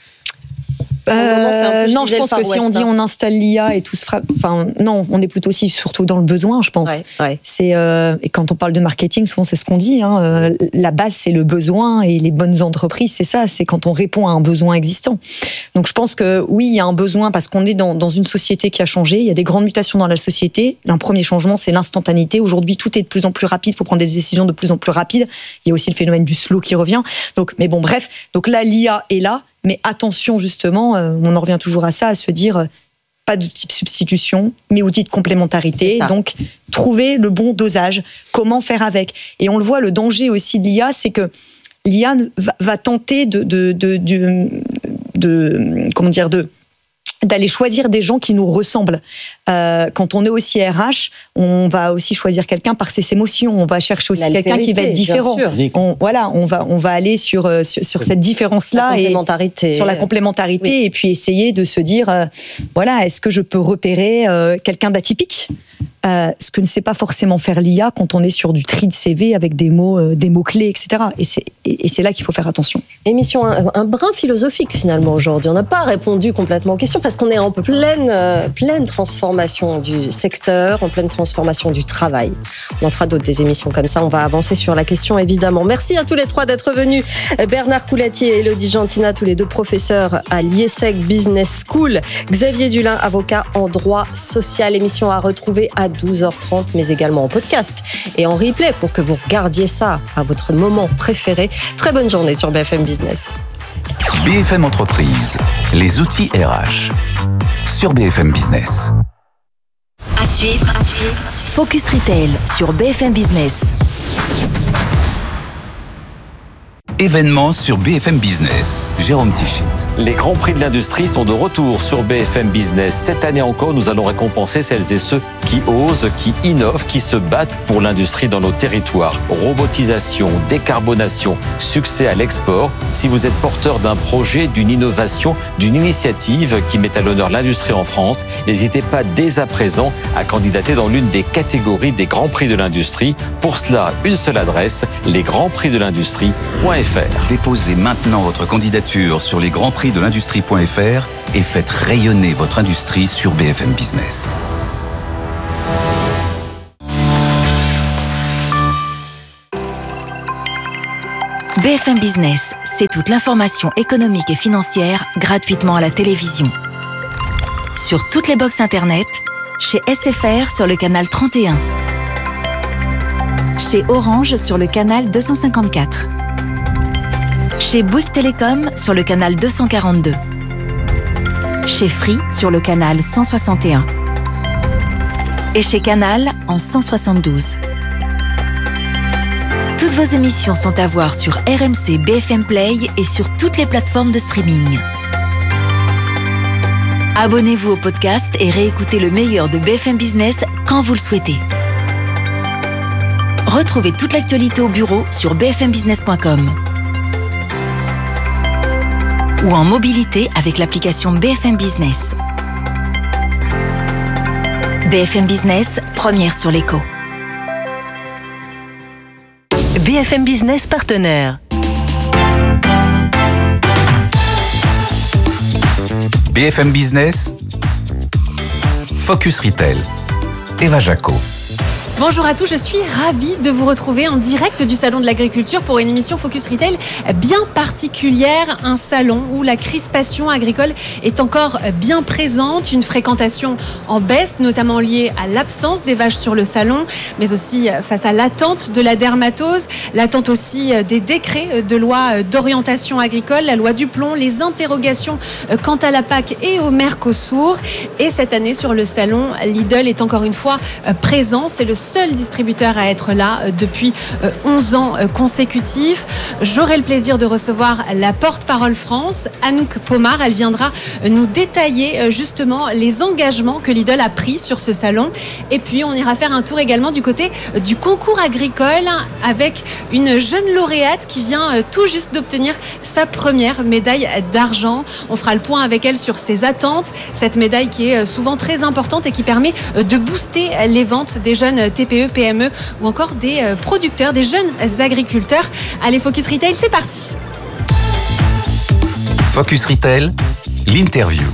Euh, non, je pense que si on dit on installe l'I A et tout se fera, enfin non, on est plutôt aussi surtout dans le besoin, je pense. Ouais, ouais. C'est euh, et quand on parle de marketing, souvent c'est ce qu'on dit. Hein, euh, la base c'est le besoin et les bonnes entreprises, c'est ça, c'est quand on répond à un besoin existant. Donc je pense que oui, il y a un besoin parce qu'on est dans dans une société qui a changé. Il y a des grandes mutations dans la société. Un premier changement, c'est l'instantanéité. Aujourd'hui, tout est de plus en plus rapide. Il faut prendre des décisions de plus en plus rapides. Il y a aussi le phénomène du slow qui revient. Donc, mais bon, bref. Donc là, l'I A est là. Mais attention, justement, euh, on en revient toujours à ça, à se dire, euh, pas d'outil de substitution, mais outil de complémentarité. Donc, trouver le bon dosage, comment faire avec. Et on le voit, le danger aussi de l'I A, c'est que l'I A va, va tenter de, de, de, de, de, comment dire, de d'aller choisir des gens qui nous ressemblent. Euh, quand on est aussi R H, on va aussi choisir quelqu'un par ses émotions. On va chercher aussi quelqu'un qui va être différent. On, voilà, on va on va aller sur sur, sur cette différence-là, la complémentarité. Et sur la complémentarité, oui. Et puis essayer de se dire, euh, voilà, est-ce que je peux repérer euh, quelqu'un d'atypique? Euh, ce que ne sait pas forcément faire l'I A quand on est sur du tri de C V avec des mots, euh, des mots clés, et cetera. Et c'est, et, et c'est là qu'il faut faire attention. Émission un, un brin philosophique finalement aujourd'hui. On n'a pas répondu complètement aux questions parce qu'on est en pleine, euh, pleine transformation du secteur, en pleine transformation du travail. On en fera d'autres des émissions comme ça. On va avancer sur la question évidemment. Merci à tous les trois d'être venus. Bernard Coulatier et Élodie Gentina, tous les deux professeurs à l'IESEG Business School. Xavier Dulin, avocat en droit social. Émission à retrouver à douze heures trente, mais également en podcast et en replay pour que vous regardiez ça à votre moment préféré. Très bonne journée sur B F M Business. B F M Entreprise, les outils R H sur B F M Business. À suivre, à suivre. Focus Retail sur B F M Business. Événements sur B F M Business. Jérôme Tichit. Les Grands Prix de l'industrie sont de retour sur B F M Business. Cette année encore, nous allons récompenser celles et ceux qui osent, qui innovent, qui se battent pour l'industrie dans nos territoires. Robotisation, décarbonation, succès à l'export. Si vous êtes porteur d'un projet, d'une innovation, d'une initiative qui met à l'honneur l'industrie en France, n'hésitez pas dès à présent à candidater dans l'une des catégories des Grands Prix de l'industrie. Pour cela, une seule adresse, les grands prix de l'industrie point f r. Déposez maintenant votre candidature sur les grands prix de l'industrie point f r et faites rayonner votre industrie sur B F M Business. B F M Business, c'est toute l'information économique et financière gratuitement à la télévision. Sur toutes les box internet, chez S F R sur le canal trente et un, chez Orange sur le canal deux cent cinquante-quatre, chez Bouygues Télécom sur le canal deux cent quarante-deux, chez Free sur le canal cent soixante et un et chez Canal en cent soixante-douze. Toutes vos émissions sont à voir sur R M C B F M Play et sur toutes les plateformes de streaming. Abonnez-vous au podcast et réécoutez le meilleur de B F M Business quand vous le souhaitez. Retrouvez toute l'actualité au bureau sur b f m business point com ou en mobilité avec l'application B F M Business. B F M Business, première sur l'écho. B F M Business partenaire. B F M Business, Focus Retail, Eva Jaco. Bonjour à tous, je suis ravie de vous retrouver en direct du Salon de l'Agriculture pour une émission Focus Retail bien particulière, un salon où la crispation agricole est encore bien présente, une fréquentation en baisse, notamment liée à l'absence des vaches sur le salon, mais aussi face à l'attente de la dermatose, l'attente aussi des décrets de loi d'orientation agricole, la loi du plomb, les interrogations quant à la P A C et au Mercosur. Et cette année sur le salon, Lidl est encore une fois présent, c'est le seul distributeur à être là depuis onze ans consécutifs. J'aurai le plaisir de recevoir la porte-parole France, Anouk Pomar. Elle viendra nous détailler justement les engagements que Lidl a pris sur ce salon. Et puis on ira faire un tour également du côté du concours agricole avec une jeune lauréate qui vient tout juste d'obtenir sa première médaille d'argent. On fera le point avec elle sur ses attentes, cette médaille qui est souvent très importante et qui permet de booster les ventes des jeunes T P E, P M E ou encore des producteurs, des jeunes agriculteurs. Allez, Focus Retail, c'est parti. Focus Retail, l'interview.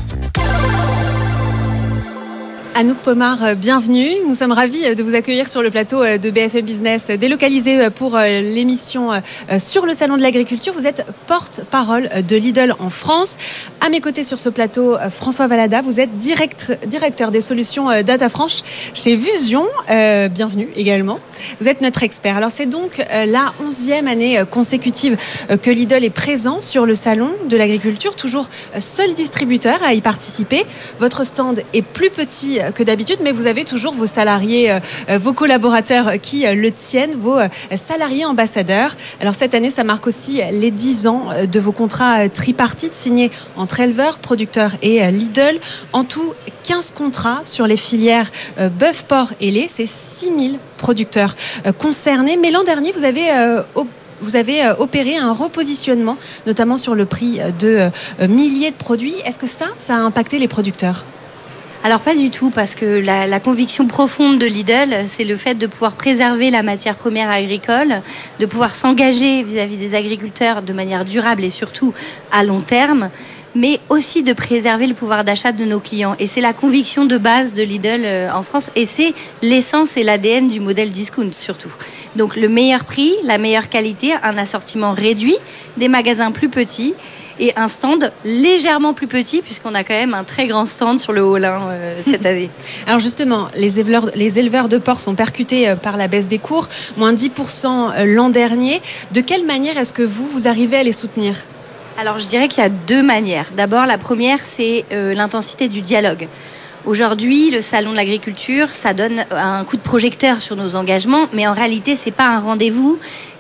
Anouk Pomar, bienvenue. Nous sommes ravis de vous accueillir sur le plateau de B F M Business, délocalisé pour l'émission sur le Salon de l'Agriculture. Vous êtes porte-parole de Lidl en France. À mes côtés sur ce plateau, François Valada, vous êtes direct, directeur des solutions Data Franche chez Vusion. Euh, bienvenue également. Vous êtes notre expert. Alors c'est donc la onzième année consécutive que Lidl est présent sur le Salon de l'Agriculture, toujours seul distributeur à y participer. Votre stand est plus petit que d'habitude, mais vous avez toujours vos salariés, euh, vos collaborateurs qui euh, le tiennent, vos euh, salariés ambassadeurs. Alors cette année, ça marque aussi les dix ans de vos contrats tripartites signés entre éleveurs, producteurs et euh, Lidl. En tout, quinze contrats sur les filières euh, bœuf, porc et lait. C'est six mille producteurs euh, concernés. Mais l'an dernier, vous avez euh, op- Vous avez opéré un repositionnement, notamment sur le prix de euh, milliers de produits. Est-ce que ça, ça a impacté les producteurs ? Alors pas du tout, parce que la, la conviction profonde de Lidl, c'est le fait de pouvoir préserver la matière première agricole, de pouvoir s'engager vis-à-vis des agriculteurs de manière durable et surtout à long terme, mais aussi de préserver le pouvoir d'achat de nos clients. Et c'est la conviction de base de Lidl en France, et c'est l'essence et l'A D N du modèle discount surtout. Donc le meilleur prix, la meilleure qualité, un assortiment réduit, des magasins plus petits, et un stand légèrement plus petit, puisqu'on a quand même un très grand stand sur le hall hein, euh, cette année. Alors justement, les éleveurs, les éleveurs de porc sont percutés par la baisse des cours, moins dix pour cent l'an dernier. De quelle manière est-ce que vous, vous arrivez à les soutenir ? Alors je dirais qu'il y a deux manières. D'abord, la première, c'est euh, l'intensité du dialogue. Aujourd'hui, le Salon de l'Agriculture, ça donne un coup de projecteur sur nos engagements, mais en réalité, c'est pas un rendez-vous,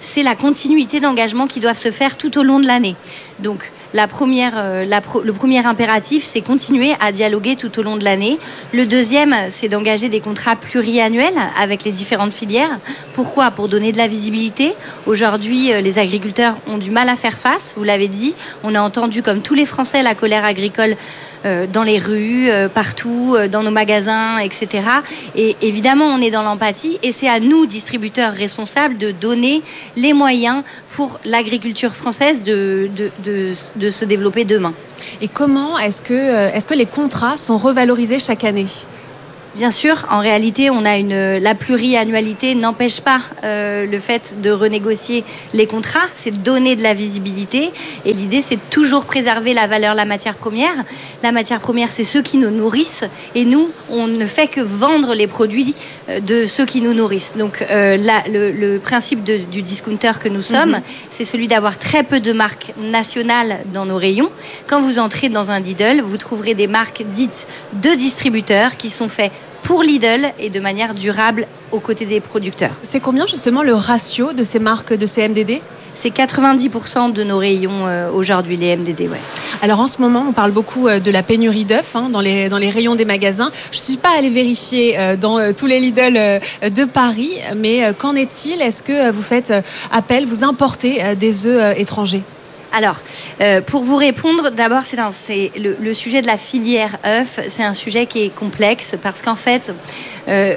c'est la continuité d'engagement qui doivent se faire tout au long de l'année. Donc, la première, euh, la pro, le premier impératif, c'est continuer à dialoguer tout au long de l'année. Le deuxième, c'est d'engager des contrats pluriannuels avec les différentes filières. Pourquoi ? Pour donner de la visibilité. Aujourd'hui, euh, les agriculteurs ont du mal à faire face, vous l'avez dit. On a entendu, comme tous les Français, la colère agricole euh, dans les rues, euh, partout, euh, dans nos magasins, et cetera. Et évidemment, on est dans l'empathie et c'est à nous, distributeurs responsables, de donner les moyens pour l'agriculture française de, de, de, de se développer demain. Et comment est-ce que, est-ce que les contrats sont revalorisés chaque année ? Bien sûr, en réalité, on a une, la pluriannualité n'empêche pas euh, le fait de renégocier les contrats, c'est de donner de la visibilité. Et l'idée, c'est de toujours préserver la valeur de la matière première. La matière première, c'est ceux qui nous nourrissent. Et nous, on ne fait que vendre les produits de ceux qui nous nourrissent. Donc, euh, là, le, le principe de, du discounter que nous sommes, mm-hmm. c'est celui d'avoir très peu de marques nationales dans nos rayons. Quand vous entrez dans un Lidl, vous trouverez des marques dites de distributeurs qui sont faits pour Lidl et de manière durable aux côtés des producteurs. C'est combien justement le ratio de ces marques de ces M D D ? C'est quatre-vingt-dix pour cent de nos rayons euh, aujourd'hui, les M D D. Ouais. Alors en ce moment, on parle beaucoup euh, de la pénurie d'œufs hein, dans, les, dans les rayons des magasins. Je ne suis pas allée vérifier euh, dans euh, tous les Lidl euh, de Paris, mais euh, qu'en est-il ? Est-ce que euh, vous faites euh, appel, vous importez euh, des œufs euh, étrangers ? Alors, euh, pour vous répondre, d'abord, c'est, un, c'est le, le sujet de la filière œufs, c'est un sujet qui est complexe parce qu'en fait, euh,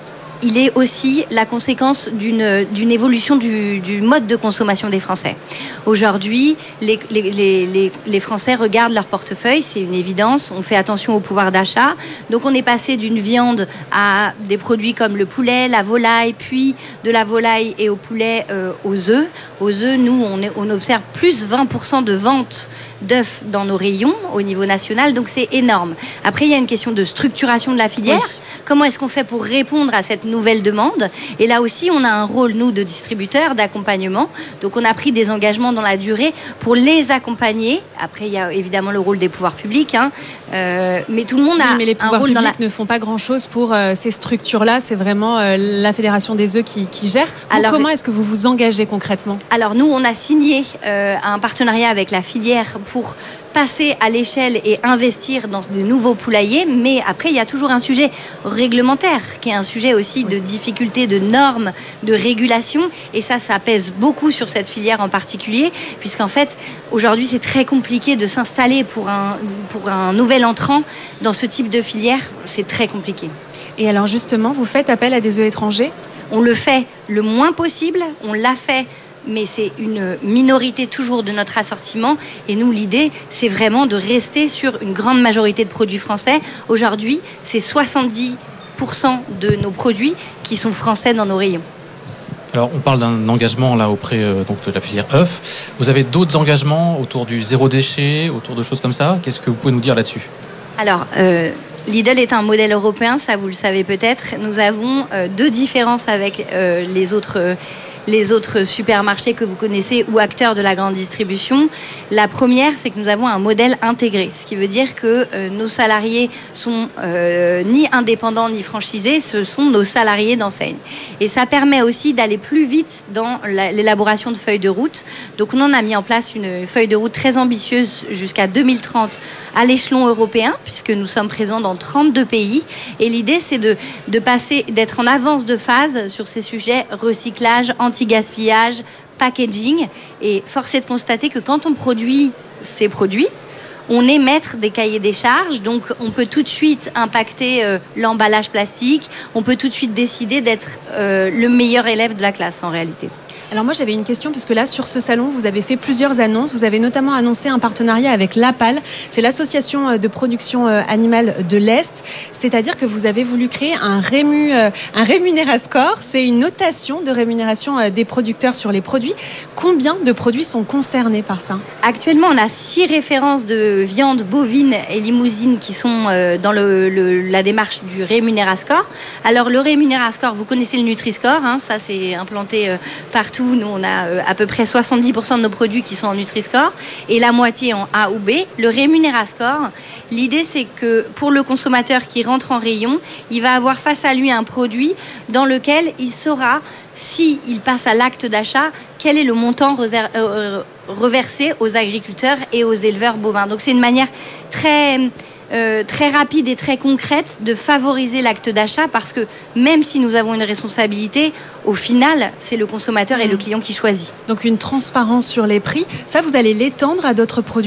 il est aussi la conséquence d'une, d'une évolution du, du mode de consommation des Français. Aujourd'hui, les, les, les, les Français regardent leur portefeuille, c'est une évidence, on fait attention au pouvoir d'achat. Donc on est passé d'une viande à des produits comme le poulet, la volaille, puis de la volaille et au poulet euh, aux œufs. Aux œufs, nous, on, est, on observe plus vingt pour cent de ventes d'œufs dans nos rayons au niveau national, donc c'est énorme. Après, il y a une question de structuration de la filière. Oui. Comment est-ce qu'on fait pour répondre à cette nouvelle demande ? Et là aussi, on a un rôle, nous, de distributeurs, d'accompagnement. Donc, on a pris des engagements dans la durée pour les accompagner. Après, il y a évidemment le rôle des pouvoirs publics, hein. euh, mais tout le monde a oui, mais les pouvoirs un rôle publics dans la... ne font pas grand-chose pour euh, ces structures-là. C'est vraiment euh, la Fédération des œufs qui, qui gère. Vous, Alors, comment est-ce que vous vous engagez concrètement ? Alors, nous, on a signé euh, un partenariat avec la filière pour passer à l'échelle et investir dans de nouveaux poulaillers, mais après il y a toujours un sujet réglementaire qui est un sujet aussi de difficulté, de normes, de régulation, et ça, ça pèse beaucoup sur cette filière en particulier, puisqu'en fait aujourd'hui c'est très compliqué de s'installer pour un, pour un nouvel entrant dans ce type de filière, c'est très compliqué. Et alors justement, vous faites appel à des œufs étrangers ? On le fait le moins possible, on l'a fait, mais c'est une minorité toujours de notre assortiment. Et nous, l'idée, c'est vraiment de rester sur une grande majorité de produits français. Aujourd'hui, c'est soixante-dix pour cent de nos produits qui sont français dans nos rayons. Alors, on parle d'un engagement là auprès euh, donc, de la filière œufs. Vous avez d'autres engagements autour du zéro déchet, autour de choses comme ça ? Qu'est-ce que vous pouvez nous dire là-dessus ? Alors, euh, Lidl est un modèle européen, ça vous le savez peut-être. Nous avons euh, deux différences avec euh, les autres... Euh, les autres supermarchés que vous connaissez ou acteurs de la grande distribution. La première, c'est que nous avons un modèle intégré, ce qui veut dire que euh, nos salariés sont euh, ni indépendants ni franchisés, ce sont nos salariés d'enseigne. Et ça permet aussi d'aller plus vite dans la, l'élaboration de feuilles de route. Donc on en a mis en place une feuille de route très ambitieuse jusqu'à deux mille trente à l'échelon européen, puisque nous sommes présents dans trente-deux pays. Et l'idée, c'est de, de passer, d'être en avance de phase sur ces sujets recyclage, anti-gaspillage, packaging. Et force est de constater que quand on produit ces produits, on est maître des cahiers des charges, donc on peut tout de suite impacter euh, l'emballage plastique, on peut tout de suite décider d'être euh, le meilleur élève de la classe en réalité. Alors moi j'avais une question, puisque là sur ce salon vous avez fait plusieurs annonces. Vous avez notamment annoncé un partenariat avec l'APAL, c'est l'association de production animale de l'Est. C'est-à-dire que vous avez voulu créer un, rému, un rémunérascore, c'est une notation de rémunération des producteurs sur les produits. Combien de produits sont concernés par ça ? Actuellement on a six références de viande bovine et limousine qui sont dans le, le, la démarche du rémunérascore. Alors le rémunérascore, vous connaissez le Nutri-Score, hein, ça c'est implanté partout tout, nous on a euh, à peu près soixante-dix pour cent de nos produits qui sont en Nutri-Score et la moitié en A ou B. Le Rémunéra-Score, l'idée c'est que pour le consommateur qui rentre en rayon, il va avoir face à lui un produit dans lequel il saura, s'il passe à l'acte d'achat, quel est le montant reser- euh, reversé aux agriculteurs et aux éleveurs bovins. Donc c'est une manière très... Euh, très rapide et très concrète de favoriser l'acte d'achat parce que même si nous avons une responsabilité, au final, c'est le consommateur et le client qui choisit. Donc une transparence sur les prix, ça vous allez l'étendre à d'autres produits ?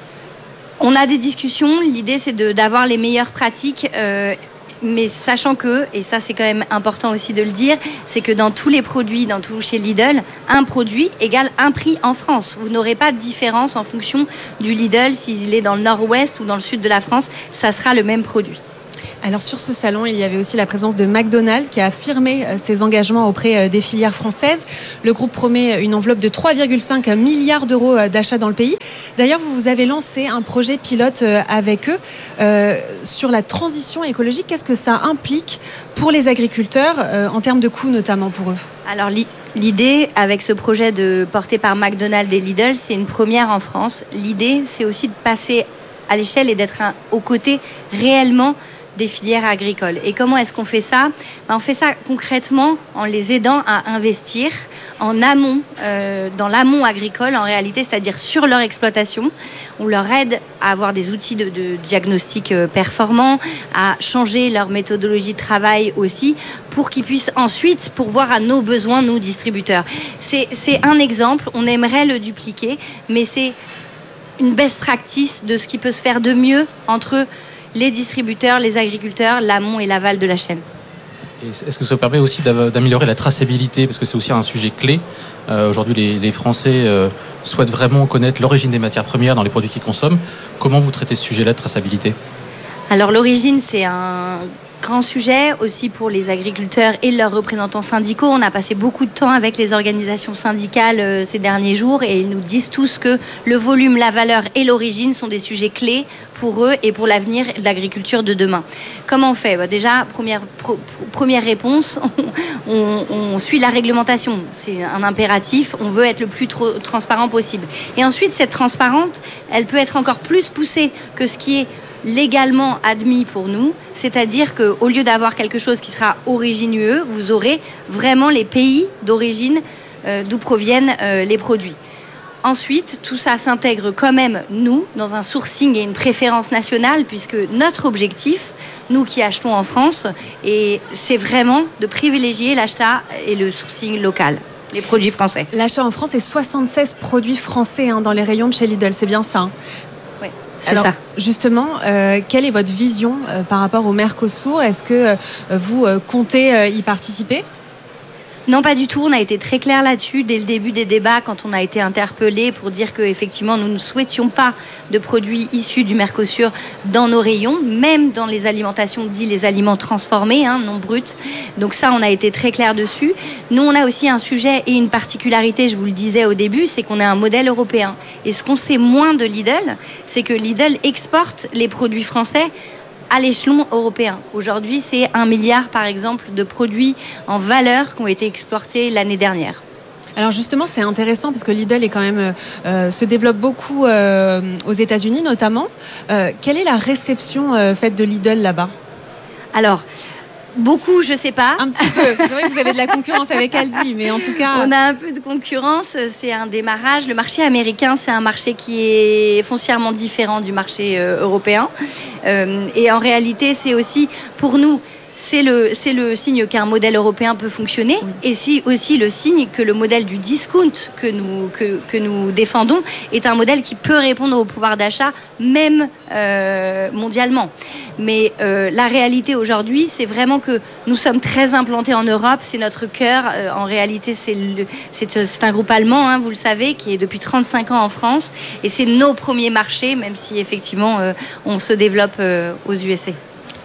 On a des discussions, l'idée c'est de, d'avoir les meilleures pratiques, euh, mais sachant que, et ça c'est quand même important aussi de le dire, c'est que dans tous les produits, dans tout chez Lidl, un produit égale un prix en France. Vous n'aurez pas de différence en fonction du Lidl, s'il est dans le nord-ouest ou dans le sud de la France, ça sera le même produit. Alors sur ce salon, il y avait aussi la présence de McDonald's qui a affirmé ses engagements auprès des filières françaises. Le groupe promet une enveloppe de trois virgule cinq milliards d'euros d'achats dans le pays. D'ailleurs, vous, vous avez lancé un projet pilote avec eux euh, sur la transition écologique. Qu'est-ce que ça implique pour les agriculteurs, euh, en termes de coûts notamment pour eux ? Alors l'idée avec ce projet de, porté par McDonald's et Lidl, c'est une première en France. L'idée, c'est aussi de passer à l'échelle et d'être un, aux côtés réellement des filières agricoles. Et comment est-ce qu'on fait ça ? Ben, on fait ça concrètement en les aidant à investir en amont, euh, dans l'amont agricole en réalité, c'est-à-dire sur leur exploitation. On leur aide à avoir des outils de, de diagnostic euh, performants, à changer leur méthodologie de travail aussi, pour qu'ils puissent ensuite pourvoir à nos besoins, nous distributeurs. C'est, c'est un exemple, on aimerait le dupliquer, mais c'est une best practice de ce qui peut se faire de mieux entre les distributeurs, les agriculteurs, l'amont et l'aval de la chaîne. Et est-ce que ça permet aussi d'améliorer la traçabilité ? Parce que c'est aussi un sujet clé. Euh, aujourd'hui, les, les Français euh, souhaitent vraiment connaître l'origine des matières premières dans les produits qu'ils consomment. Comment vous traitez ce sujet-là de traçabilité ? Alors l'origine, c'est un grand sujet aussi pour les agriculteurs et leurs représentants syndicaux. On a passé beaucoup de temps avec les organisations syndicales euh, ces derniers jours et ils nous disent tous que le volume, la valeur et l'origine sont des sujets clés pour eux et pour l'avenir de l'agriculture de demain. Comment on fait ? Bah déjà, première, pro, première réponse, on, on, on suit la réglementation. C'est un impératif. On veut être le plus trop, transparent possible. Et ensuite, cette transparence, elle peut être encore plus poussée que ce qui est légalement admis pour nous, c'est-à-dire qu'au lieu d'avoir quelque chose qui sera origineux, vous aurez vraiment les pays d'origine euh, d'où proviennent euh, les produits. Ensuite, tout ça s'intègre quand même, nous, dans un sourcing et une préférence nationale, puisque notre objectif, nous qui achetons en France, et c'est vraiment de privilégier l'achat et le sourcing local, les produits français. L'achat en France, c'est soixante-seize produits français hein, dans les rayons de chez Lidl, c'est bien ça hein ? Oui. C'est Alors, ça. Justement, euh, quelle est votre vision euh, par rapport au Mercosur ? Est-ce que euh, vous euh, comptez euh, y participer ? Non, pas du tout. On a été très clair là-dessus dès le début des débats quand on a été interpellés pour dire qu'effectivement, nous ne souhaitions pas de produits issus du Mercosur dans nos rayons, même dans les alimentations, dit les aliments transformés, hein, non bruts. Donc ça, on a été très clair dessus. Nous, on a aussi un sujet et une particularité, je vous le disais au début, c'est qu'on est un modèle européen. Et ce qu'on sait moins de Lidl, c'est que Lidl exporte les produits français à l'échelon européen. Aujourd'hui, c'est un milliard, par exemple, de produits en valeur qui ont été exportés l'année dernière. Alors justement, c'est intéressant parce que Lidl est quand même, euh, se développe beaucoup euh, aux États-Unis notamment. Euh, quelle est la réception euh, faite de Lidl là-bas ? Alors, beaucoup, je sais pas. Un petit peu. C'est vrai que vous avez de la concurrence avec Aldi, mais en tout cas... On a un peu de concurrence, c'est un démarrage. Le marché américain, c'est un marché qui est foncièrement différent du marché euh, européen. Euh, et en réalité, c'est aussi, pour nous, c'est le, c'est le signe qu'un modèle européen peut fonctionner. Oui. Et c'est aussi le signe que le modèle du discount que nous, que, que nous défendons est un modèle qui peut répondre au pouvoir d'achat, même euh, mondialement. Mais euh, la réalité aujourd'hui, c'est vraiment que nous sommes très implantés en Europe, c'est notre cœur. Euh, en réalité, c'est, le, c'est, c'est un groupe allemand, hein, vous le savez, qui est depuis trente-cinq ans en France. Et c'est nos premiers marchés, même si effectivement, euh, on se développe euh, aux U S A.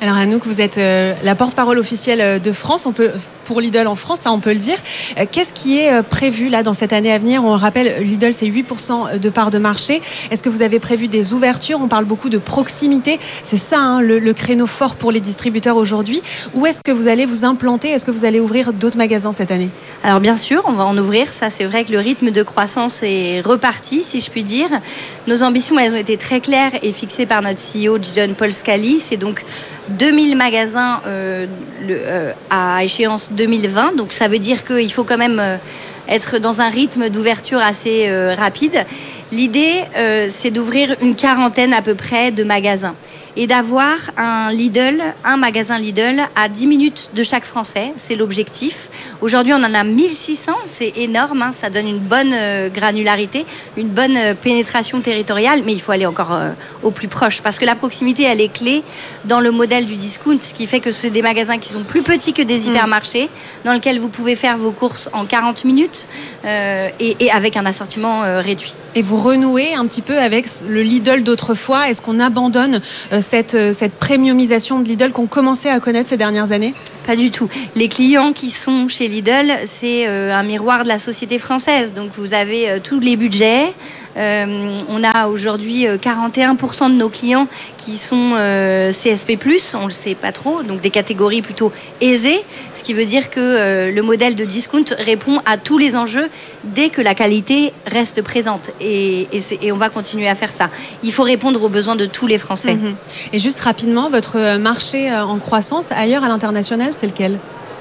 Alors Anouk, vous êtes euh, la porte-parole officielle de France, on peut, pour Lidl en France, ça on peut le dire. Euh, qu'est-ce qui est euh, prévu là dans cette année à venir? On le rappelle, Lidl c'est huit pour cent de part de marché. Est-ce que vous avez prévu des ouvertures? On parle beaucoup de proximité, c'est ça hein, le, le créneau fort pour les distributeurs aujourd'hui. Où est-ce que vous allez vous implanter? Est-ce que vous allez ouvrir d'autres magasins cette année? Alors bien sûr, on va en ouvrir. Ça, c'est vrai que le rythme de croissance est reparti, si je puis dire. Nos ambitions, elles ont été très claires et fixées par notre C E O, John Paul Scali. C'est donc deux mille magasins euh, le, euh, à échéance deux mille vingt. Donc ça veut dire qu'il faut quand même euh, être dans un rythme d'ouverture assez euh, rapide. L'idée, euh, c'est d'ouvrir une quarantaine à peu près de magasins et d'avoir un Lidl, un magasin Lidl à dix minutes de chaque Français. C'est l'objectif. Aujourd'hui, on en a mille six cents. C'est énorme. Hein, ça donne une bonne euh, granularité, une bonne euh, pénétration territoriale. Mais il faut aller encore euh, au plus proche parce que la proximité, elle est clé dans le modèle du discount, ce qui fait que c'est des magasins qui sont plus petits que des hypermarchés, mmh. dans lesquels vous pouvez faire vos courses en quarante minutes euh, et, et avec un assortiment euh, réduit. Et vous renouez un petit peu avec le Lidl d'autrefois. Est-ce qu'on abandonne euh, cette, euh, cette premiumisation de Lidl qu'on commençait à connaître ces dernières années? Pas du tout. Les clients qui sont chez Lidl, c'est euh, un miroir de la société française. Donc vous avez euh, tous les budgets. Euh, on a aujourd'hui euh, quarante et un pour cent de nos clients qui sont euh, C S P plus, on ne le sait pas trop, donc des catégories plutôt aisées, ce qui veut dire que euh, le modèle de discount répond à tous les enjeux dès que la qualité reste présente. Et, et, c'est, et on va continuer à faire ça. Il faut répondre aux besoins de tous les Français. Mmh. Et juste rapidement, votre marché en croissance ailleurs à l'international, c'est lequel ?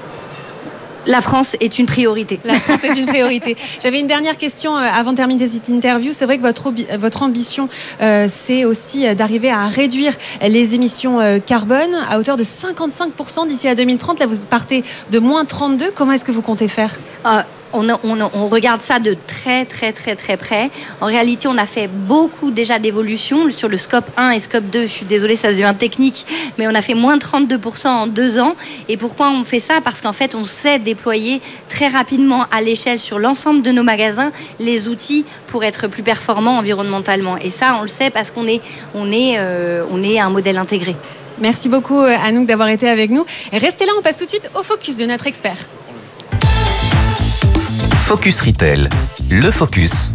La France est une priorité. La France est une priorité. J'avais une dernière question avant de terminer cette interview. C'est vrai que votre, votre ambition, euh, c'est aussi d'arriver à réduire les émissions euh, carbone à hauteur de cinquante-cinq pour cent d'ici à deux mille trente. Là, vous partez de moins trente-deux. Comment est-ce que vous comptez faire ? euh, On, on, on regarde ça de très très très très près. En réalité, on a fait beaucoup déjà d'évolutions sur le scope un et scope deux. Je suis désolée, ça devient technique, mais on a fait moins trente-deux pour cent en deux ans. Et pourquoi on fait ça ? Parce qu'en fait, on sait déployer très rapidement à l'échelle sur l'ensemble de nos magasins les outils pour être plus performants environnementalement. Et ça, on le sait parce qu'on est, on est, euh, on est un modèle intégré. Merci beaucoup Anouk d'avoir été avec nous. Et restez là, on passe tout de suite au focus de notre expert. Focus Retail, le focus.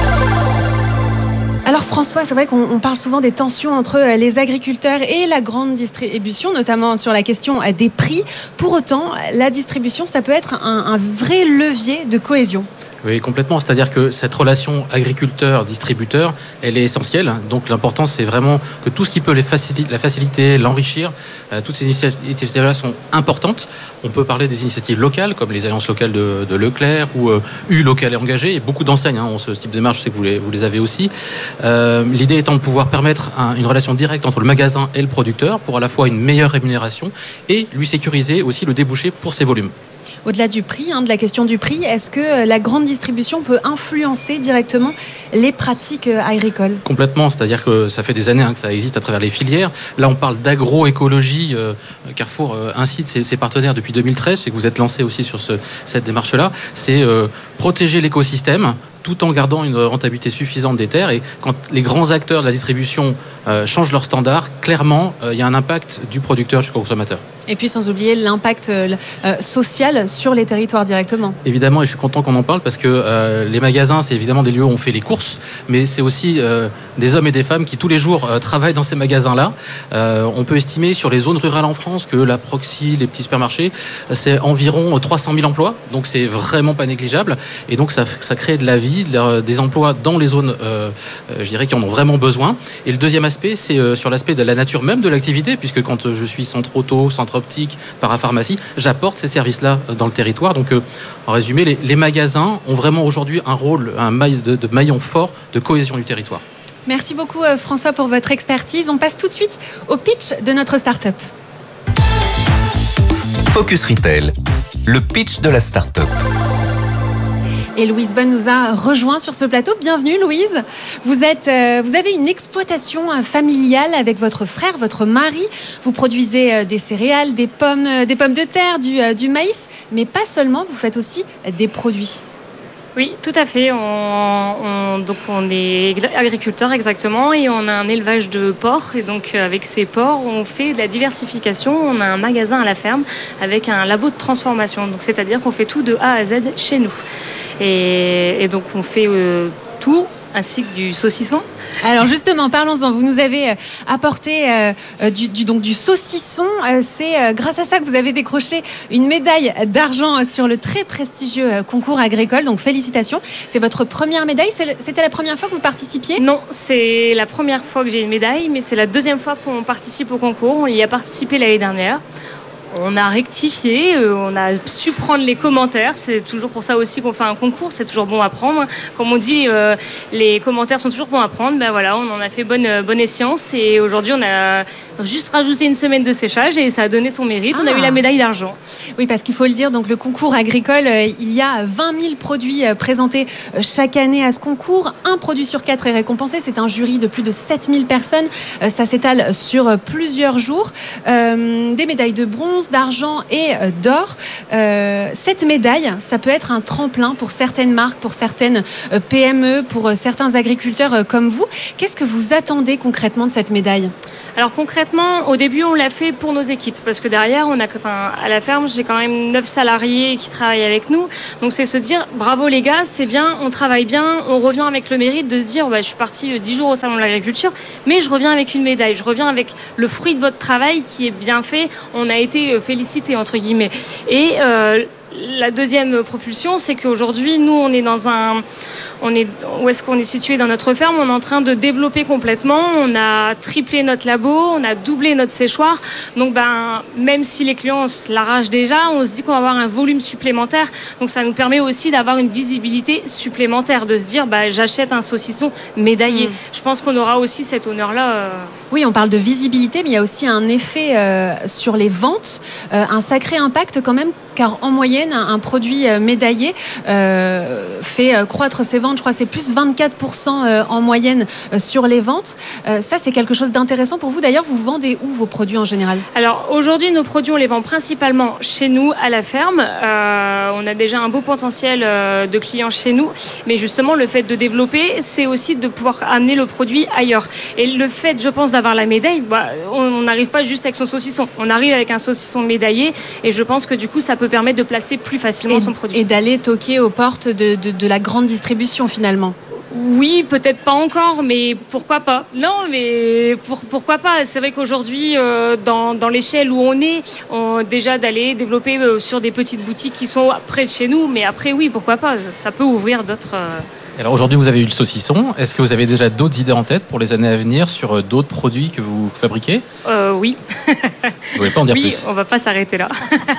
Alors François, c'est vrai qu'on parle souvent des tensions entre les agriculteurs et la grande distribution, notamment sur la question des prix. Pour autant, la distribution, ça peut être un, un vrai levier de cohésion. Oui, complètement. C'est-à-dire que cette relation agriculteur-distributeur, elle est essentielle. Donc l'important, c'est vraiment que tout ce qui peut les faciliter, la faciliter, l'enrichir, euh, toutes ces initiatives-là sont importantes. On peut parler des initiatives locales, comme les alliances locales de, de Leclerc ou euh, U local et engagé. Et beaucoup d'enseignes hein, ont ce type de démarche, je sais que vous les, vous les avez aussi. Euh, l'idée étant de pouvoir permettre un, une relation directe entre le magasin et le producteur pour à la fois une meilleure rémunération et lui sécuriser aussi le débouché pour ses volumes. Au-delà du prix, hein, de la question du prix, est-ce que la grande distribution peut influencer directement les pratiques agricoles ? Complètement, c'est-à-dire que ça fait des années hein, que ça existe à travers les filières. Là, on parle d'agroécologie. Euh, Carrefour euh, incite ses, ses partenaires depuis deux mille treize, et que vous êtes lancé aussi sur ce, cette démarche-là. C'est euh, protéger l'écosystème tout en gardant une rentabilité suffisante des terres. Et quand les grands acteurs de la distribution euh, changent leurs standards, clairement, euh, il y a un impact du producteur jusqu'au consommateur. Et puis sans oublier l'impact euh, social sur les territoires directement. Évidemment, et je suis content qu'on en parle parce que euh, les magasins, c'est évidemment des lieux où on fait les courses, mais c'est aussi euh, des hommes et des femmes qui tous les jours euh, travaillent dans ces magasins-là. Euh, on peut estimer sur les zones rurales en France que la proxy, les petits supermarchés, c'est environ trois cent mille emplois, donc c'est vraiment pas négligeable. Et donc ça, ça crée de la vie, des emplois dans les zones, euh, je dirais, qui en ont vraiment besoin. Et le deuxième aspect, c'est euh, sur l'aspect de la nature même de l'activité, puisque quand je suis centre auto, centre optique, parapharmacie, j'apporte ces services-là dans le territoire. Donc, euh, en résumé, les, les magasins ont vraiment aujourd'hui un rôle, un maille de, de maillon fort de cohésion du territoire. Merci beaucoup François pour votre expertise. On passe tout de suite au pitch de notre start-up. Focus Retail, le pitch de la start-up. Et Louise Bonne nous a rejoint sur ce plateau. Bienvenue Louise. Vous, êtes, euh, vous avez une exploitation familiale avec votre frère, votre mari. Vous produisez euh, des céréales, des pommes, euh, des pommes de terre, du, euh, du maïs, mais pas seulement, vous faites aussi euh, des produits. Oui, tout à fait. On, on, donc on est agriculteur exactement et on a un élevage de porcs. Et donc avec ces porcs, on fait de la diversification. On a un magasin à la ferme avec un labo de transformation. Donc c'est-à-dire qu'on fait tout de A à Z chez nous. Et, et donc on fait euh, tout, ainsi que du saucisson. Alors justement, parlons-en. Vous nous avez apporté euh, du, du, donc du saucisson. Euh, c'est euh, grâce à ça que vous avez décroché une médaille d'argent sur le très prestigieux concours agricole. Donc félicitations. C'est votre première médaille. C'est, c'était la première fois que vous participiez ? Non, c'est la première fois que j'ai une médaille, mais c'est la deuxième fois qu'on participe au concours. On y a participé l'année dernière. On a rectifié, on a su prendre les commentaires. C'est toujours pour ça aussi qu'on fait un concours. C'est toujours bon à prendre. Comme on dit, euh, les commentaires sont toujours bons à prendre. Ben voilà, on en a fait bonne, bonne escience. Et aujourd'hui, on a juste rajouté une semaine de séchage et ça a donné son mérite. Ah. On a eu la médaille d'argent. Oui, parce qu'il faut le dire, donc le concours agricole, il y a vingt mille produits présentés chaque année à ce concours. Un produit sur quatre est récompensé. C'est un jury de plus de sept mille personnes. Ça s'étale sur plusieurs jours. Euh, des médailles de bronze, d'argent et d'or. Euh, cette médaille, ça peut être un tremplin pour certaines marques, pour certaines P M E, pour certains agriculteurs comme vous. Qu'est-ce que vous attendez concrètement de cette médaille ? Alors concrètement, au début, on l'a fait pour nos équipes parce que derrière, on a, enfin, à la ferme, j'ai quand même neuf salariés qui travaillent avec nous. Donc c'est se dire, bravo les gars, c'est bien, on travaille bien, on revient avec le mérite de se dire, bah, je suis partie dix jours au salon de l'agriculture, mais je reviens avec une médaille, je reviens avec le fruit de votre travail qui est bien fait. On a été félicité entre guillemets. Et euh, la deuxième propulsion, c'est qu'aujourd'hui, nous, on est dans un, on est, où est-ce qu'on est situé dans notre ferme ? On est en train de développer complètement. On a triplé notre labo, on a doublé notre séchoir. Donc, ben, même si les clients se l'arrachent déjà, on se dit qu'on va avoir un volume supplémentaire. Donc, ça nous permet aussi d'avoir une visibilité supplémentaire, de se dire, bah, j'achète un saucisson médaillé. Mmh. Je pense qu'on aura aussi cet honneur-là. Euh... Oui, on parle de visibilité, mais il y a aussi un effet euh, sur les ventes, euh, un sacré impact quand même, car en moyenne, un produit médaillé euh, fait croître ses ventes. Je crois que c'est plus vingt-quatre pour cent en moyenne sur les ventes. Euh, ça, c'est quelque chose d'intéressant pour vous. D'ailleurs, vous vendez où vos produits en général ? Alors aujourd'hui, nos produits, on les vend principalement chez nous, à la ferme. Euh, on a déjà un beau potentiel de clients chez nous. Mais justement, le fait de développer, c'est aussi de pouvoir amener le produit ailleurs. Et le fait, je pense, d'avoir la médaille, bah, on n'arrive pas juste avec son saucisson. On arrive avec un saucisson médaillé. Et je pense que du coup, ça peut permettre de placer plus facilement et, son produit. Et d'aller toquer aux portes de, de, de la grande distribution finalement. Oui, peut-être pas encore, mais pourquoi pas ? Non, mais pour, pourquoi pas ? C'est vrai qu'aujourd'hui, euh, dans, dans l'échelle où on est, on, déjà d'aller développer euh, sur des petites boutiques qui sont près de chez nous, mais après oui, pourquoi pas ? Ça peut ouvrir d'autres... Euh... Alors aujourd'hui, vous avez eu le saucisson. Est-ce que vous avez déjà d'autres idées en tête pour les années à venir sur d'autres produits que vous fabriquez ? euh, Oui. Vous pouvez pas en dire oui, plus ? Oui, on va pas s'arrêter là.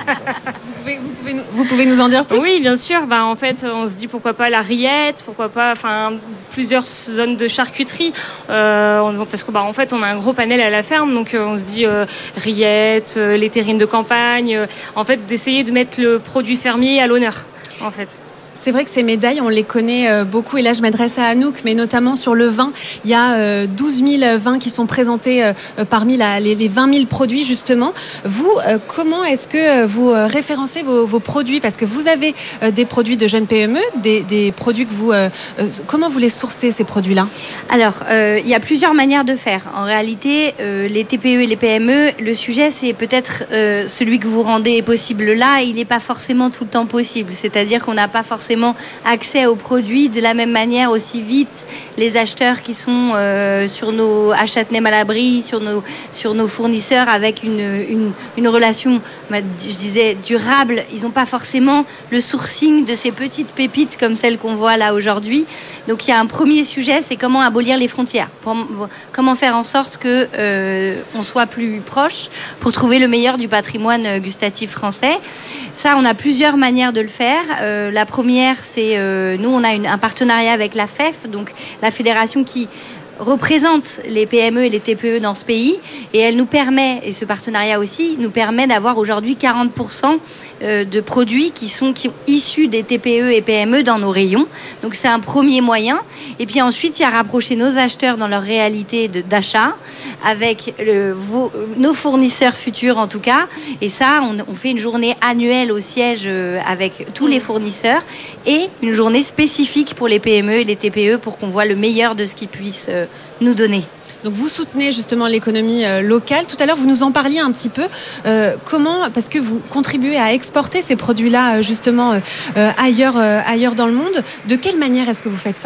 vous, pouvez, vous, pouvez nous, vous pouvez nous en dire plus ? Oui, bien sûr. Bah, en fait, on se dit pourquoi pas la rillette, pourquoi pas, enfin, plusieurs zones de charcuterie, euh, on, parce que bah, en fait, on a un gros panel à la ferme, donc euh, on se dit euh, rillette, euh, les terrines de campagne. Euh, en fait, d'essayer de mettre le produit fermier à l'honneur, en fait. C'est vrai que ces médailles, on les connaît beaucoup. Et là, je m'adresse à Anouk, mais notamment sur le vin. Il y a douze mille vins qui sont présentés parmi la, les, les vingt mille produits, justement. Vous, comment est-ce que vous référencez vos, vos produits ? Parce que vous avez des produits de jeunes P M E, des, des produits que vous... Comment vous les sourcez, ces produits-là ? Alors, euh, il y a plusieurs manières de faire. En réalité, euh, les T P E et les P M E, le sujet, c'est peut-être euh, celui que vous rendez possible là, il n'est pas forcément tout le temps possible. C'est-à-dire qu'on n'a pas forcément accès aux produits de la même manière aussi vite. Les acheteurs qui sont euh, sur nos à Châtenay-Malabry, sur nos sur nos fournisseurs avec une une, une relation, je disais, durable, ils n'ont pas forcément le sourcing de ces petites pépites comme celles qu'on voit là aujourd'hui. Donc il y a un premier sujet, c'est comment abolir les frontières, pour, comment faire en sorte que euh, on soit plus proche pour trouver le meilleur du patrimoine gustatif français. Ça, on a plusieurs manières de le faire. Euh, la première, c'est euh, nous, on a une, un partenariat avec la F E F, donc la fédération qui représente les P M E et les T P E dans ce pays, et elle nous permet, et ce partenariat aussi, nous permet d'avoir aujourd'hui quarante pour cent euh, de produits qui sont qui, issus des T P E et P M E dans nos rayons. Donc c'est un premier moyen. Et puis ensuite, il y a rapprocher nos acheteurs dans leur réalité de, d'achat avec le, vos, nos fournisseurs futurs en tout cas. Et ça, on, on fait une journée annuelle au siège euh, avec tous les fournisseurs et une journée spécifique pour les P M E et les T P E pour qu'on voit le meilleur de ce qu'ils puissent euh, nous donner. Donc vous soutenez justement l'économie euh, locale. Tout à l'heure, vous nous en parliez un petit peu. Euh, comment, parce que vous contribuez à exporter ces produits-là euh, justement euh, ailleurs, euh, ailleurs dans le monde. De quelle manière est-ce que vous faites ça ?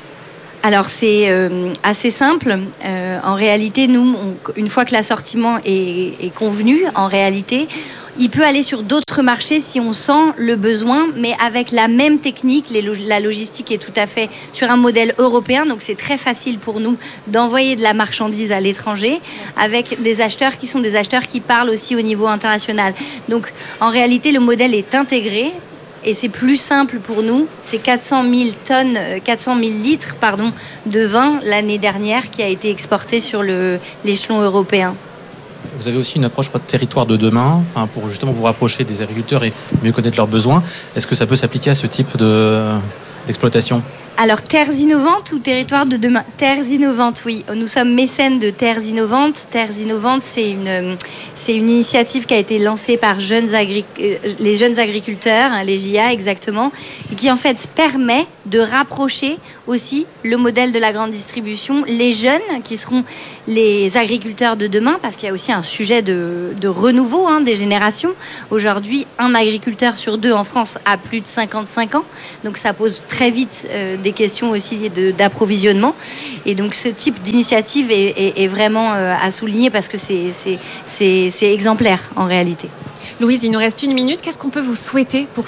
Alors c'est euh, assez simple. Euh, en réalité, nous, on, une fois que l'assortiment est, est convenu, en réalité, il peut aller sur d'autres marchés si on sent le besoin, mais avec la même technique. Les, la logistique est tout à fait sur un modèle européen, donc c'est très facile pour nous d'envoyer de la marchandise à l'étranger avec des acheteurs qui sont des acheteurs qui parlent aussi au niveau international. Donc en réalité, le modèle est intégré. Et c'est plus simple pour nous. C'est quatre cent mille tonnes, quatre cent mille litres, pardon, de vin l'année dernière qui a été exporté sur le, l'échelon européen. Vous avez aussi une approche, je crois, de territoire de demain, enfin, pour justement vous rapprocher des agriculteurs et mieux connaître leurs besoins. Est-ce que ça peut s'appliquer à ce type de, d'exploitation ? Alors, Terres Innovantes ou Territoire de demain ? Terres Innovantes, oui. Nous sommes mécènes de Terres Innovantes. Terres Innovantes, c'est une, c'est une initiative qui a été lancée par jeunes agri- les jeunes agriculteurs, hein, les J A exactement, et qui en fait permet de rapprocher aussi le modèle de la grande distribution, les jeunes qui seront les agriculteurs de demain, parce qu'il y a aussi un sujet de, de renouveau hein, des générations. Aujourd'hui, un agriculteur sur deux en France a plus de cinquante-cinq ans, donc ça pose très vite euh, des questions aussi de, d'approvisionnement. Et donc ce type d'initiative est, est, est vraiment euh, à souligner parce que c'est, c'est, c'est, c'est exemplaire en réalité. Louise, il nous reste une minute. Qu'est-ce qu'on peut vous souhaiter pour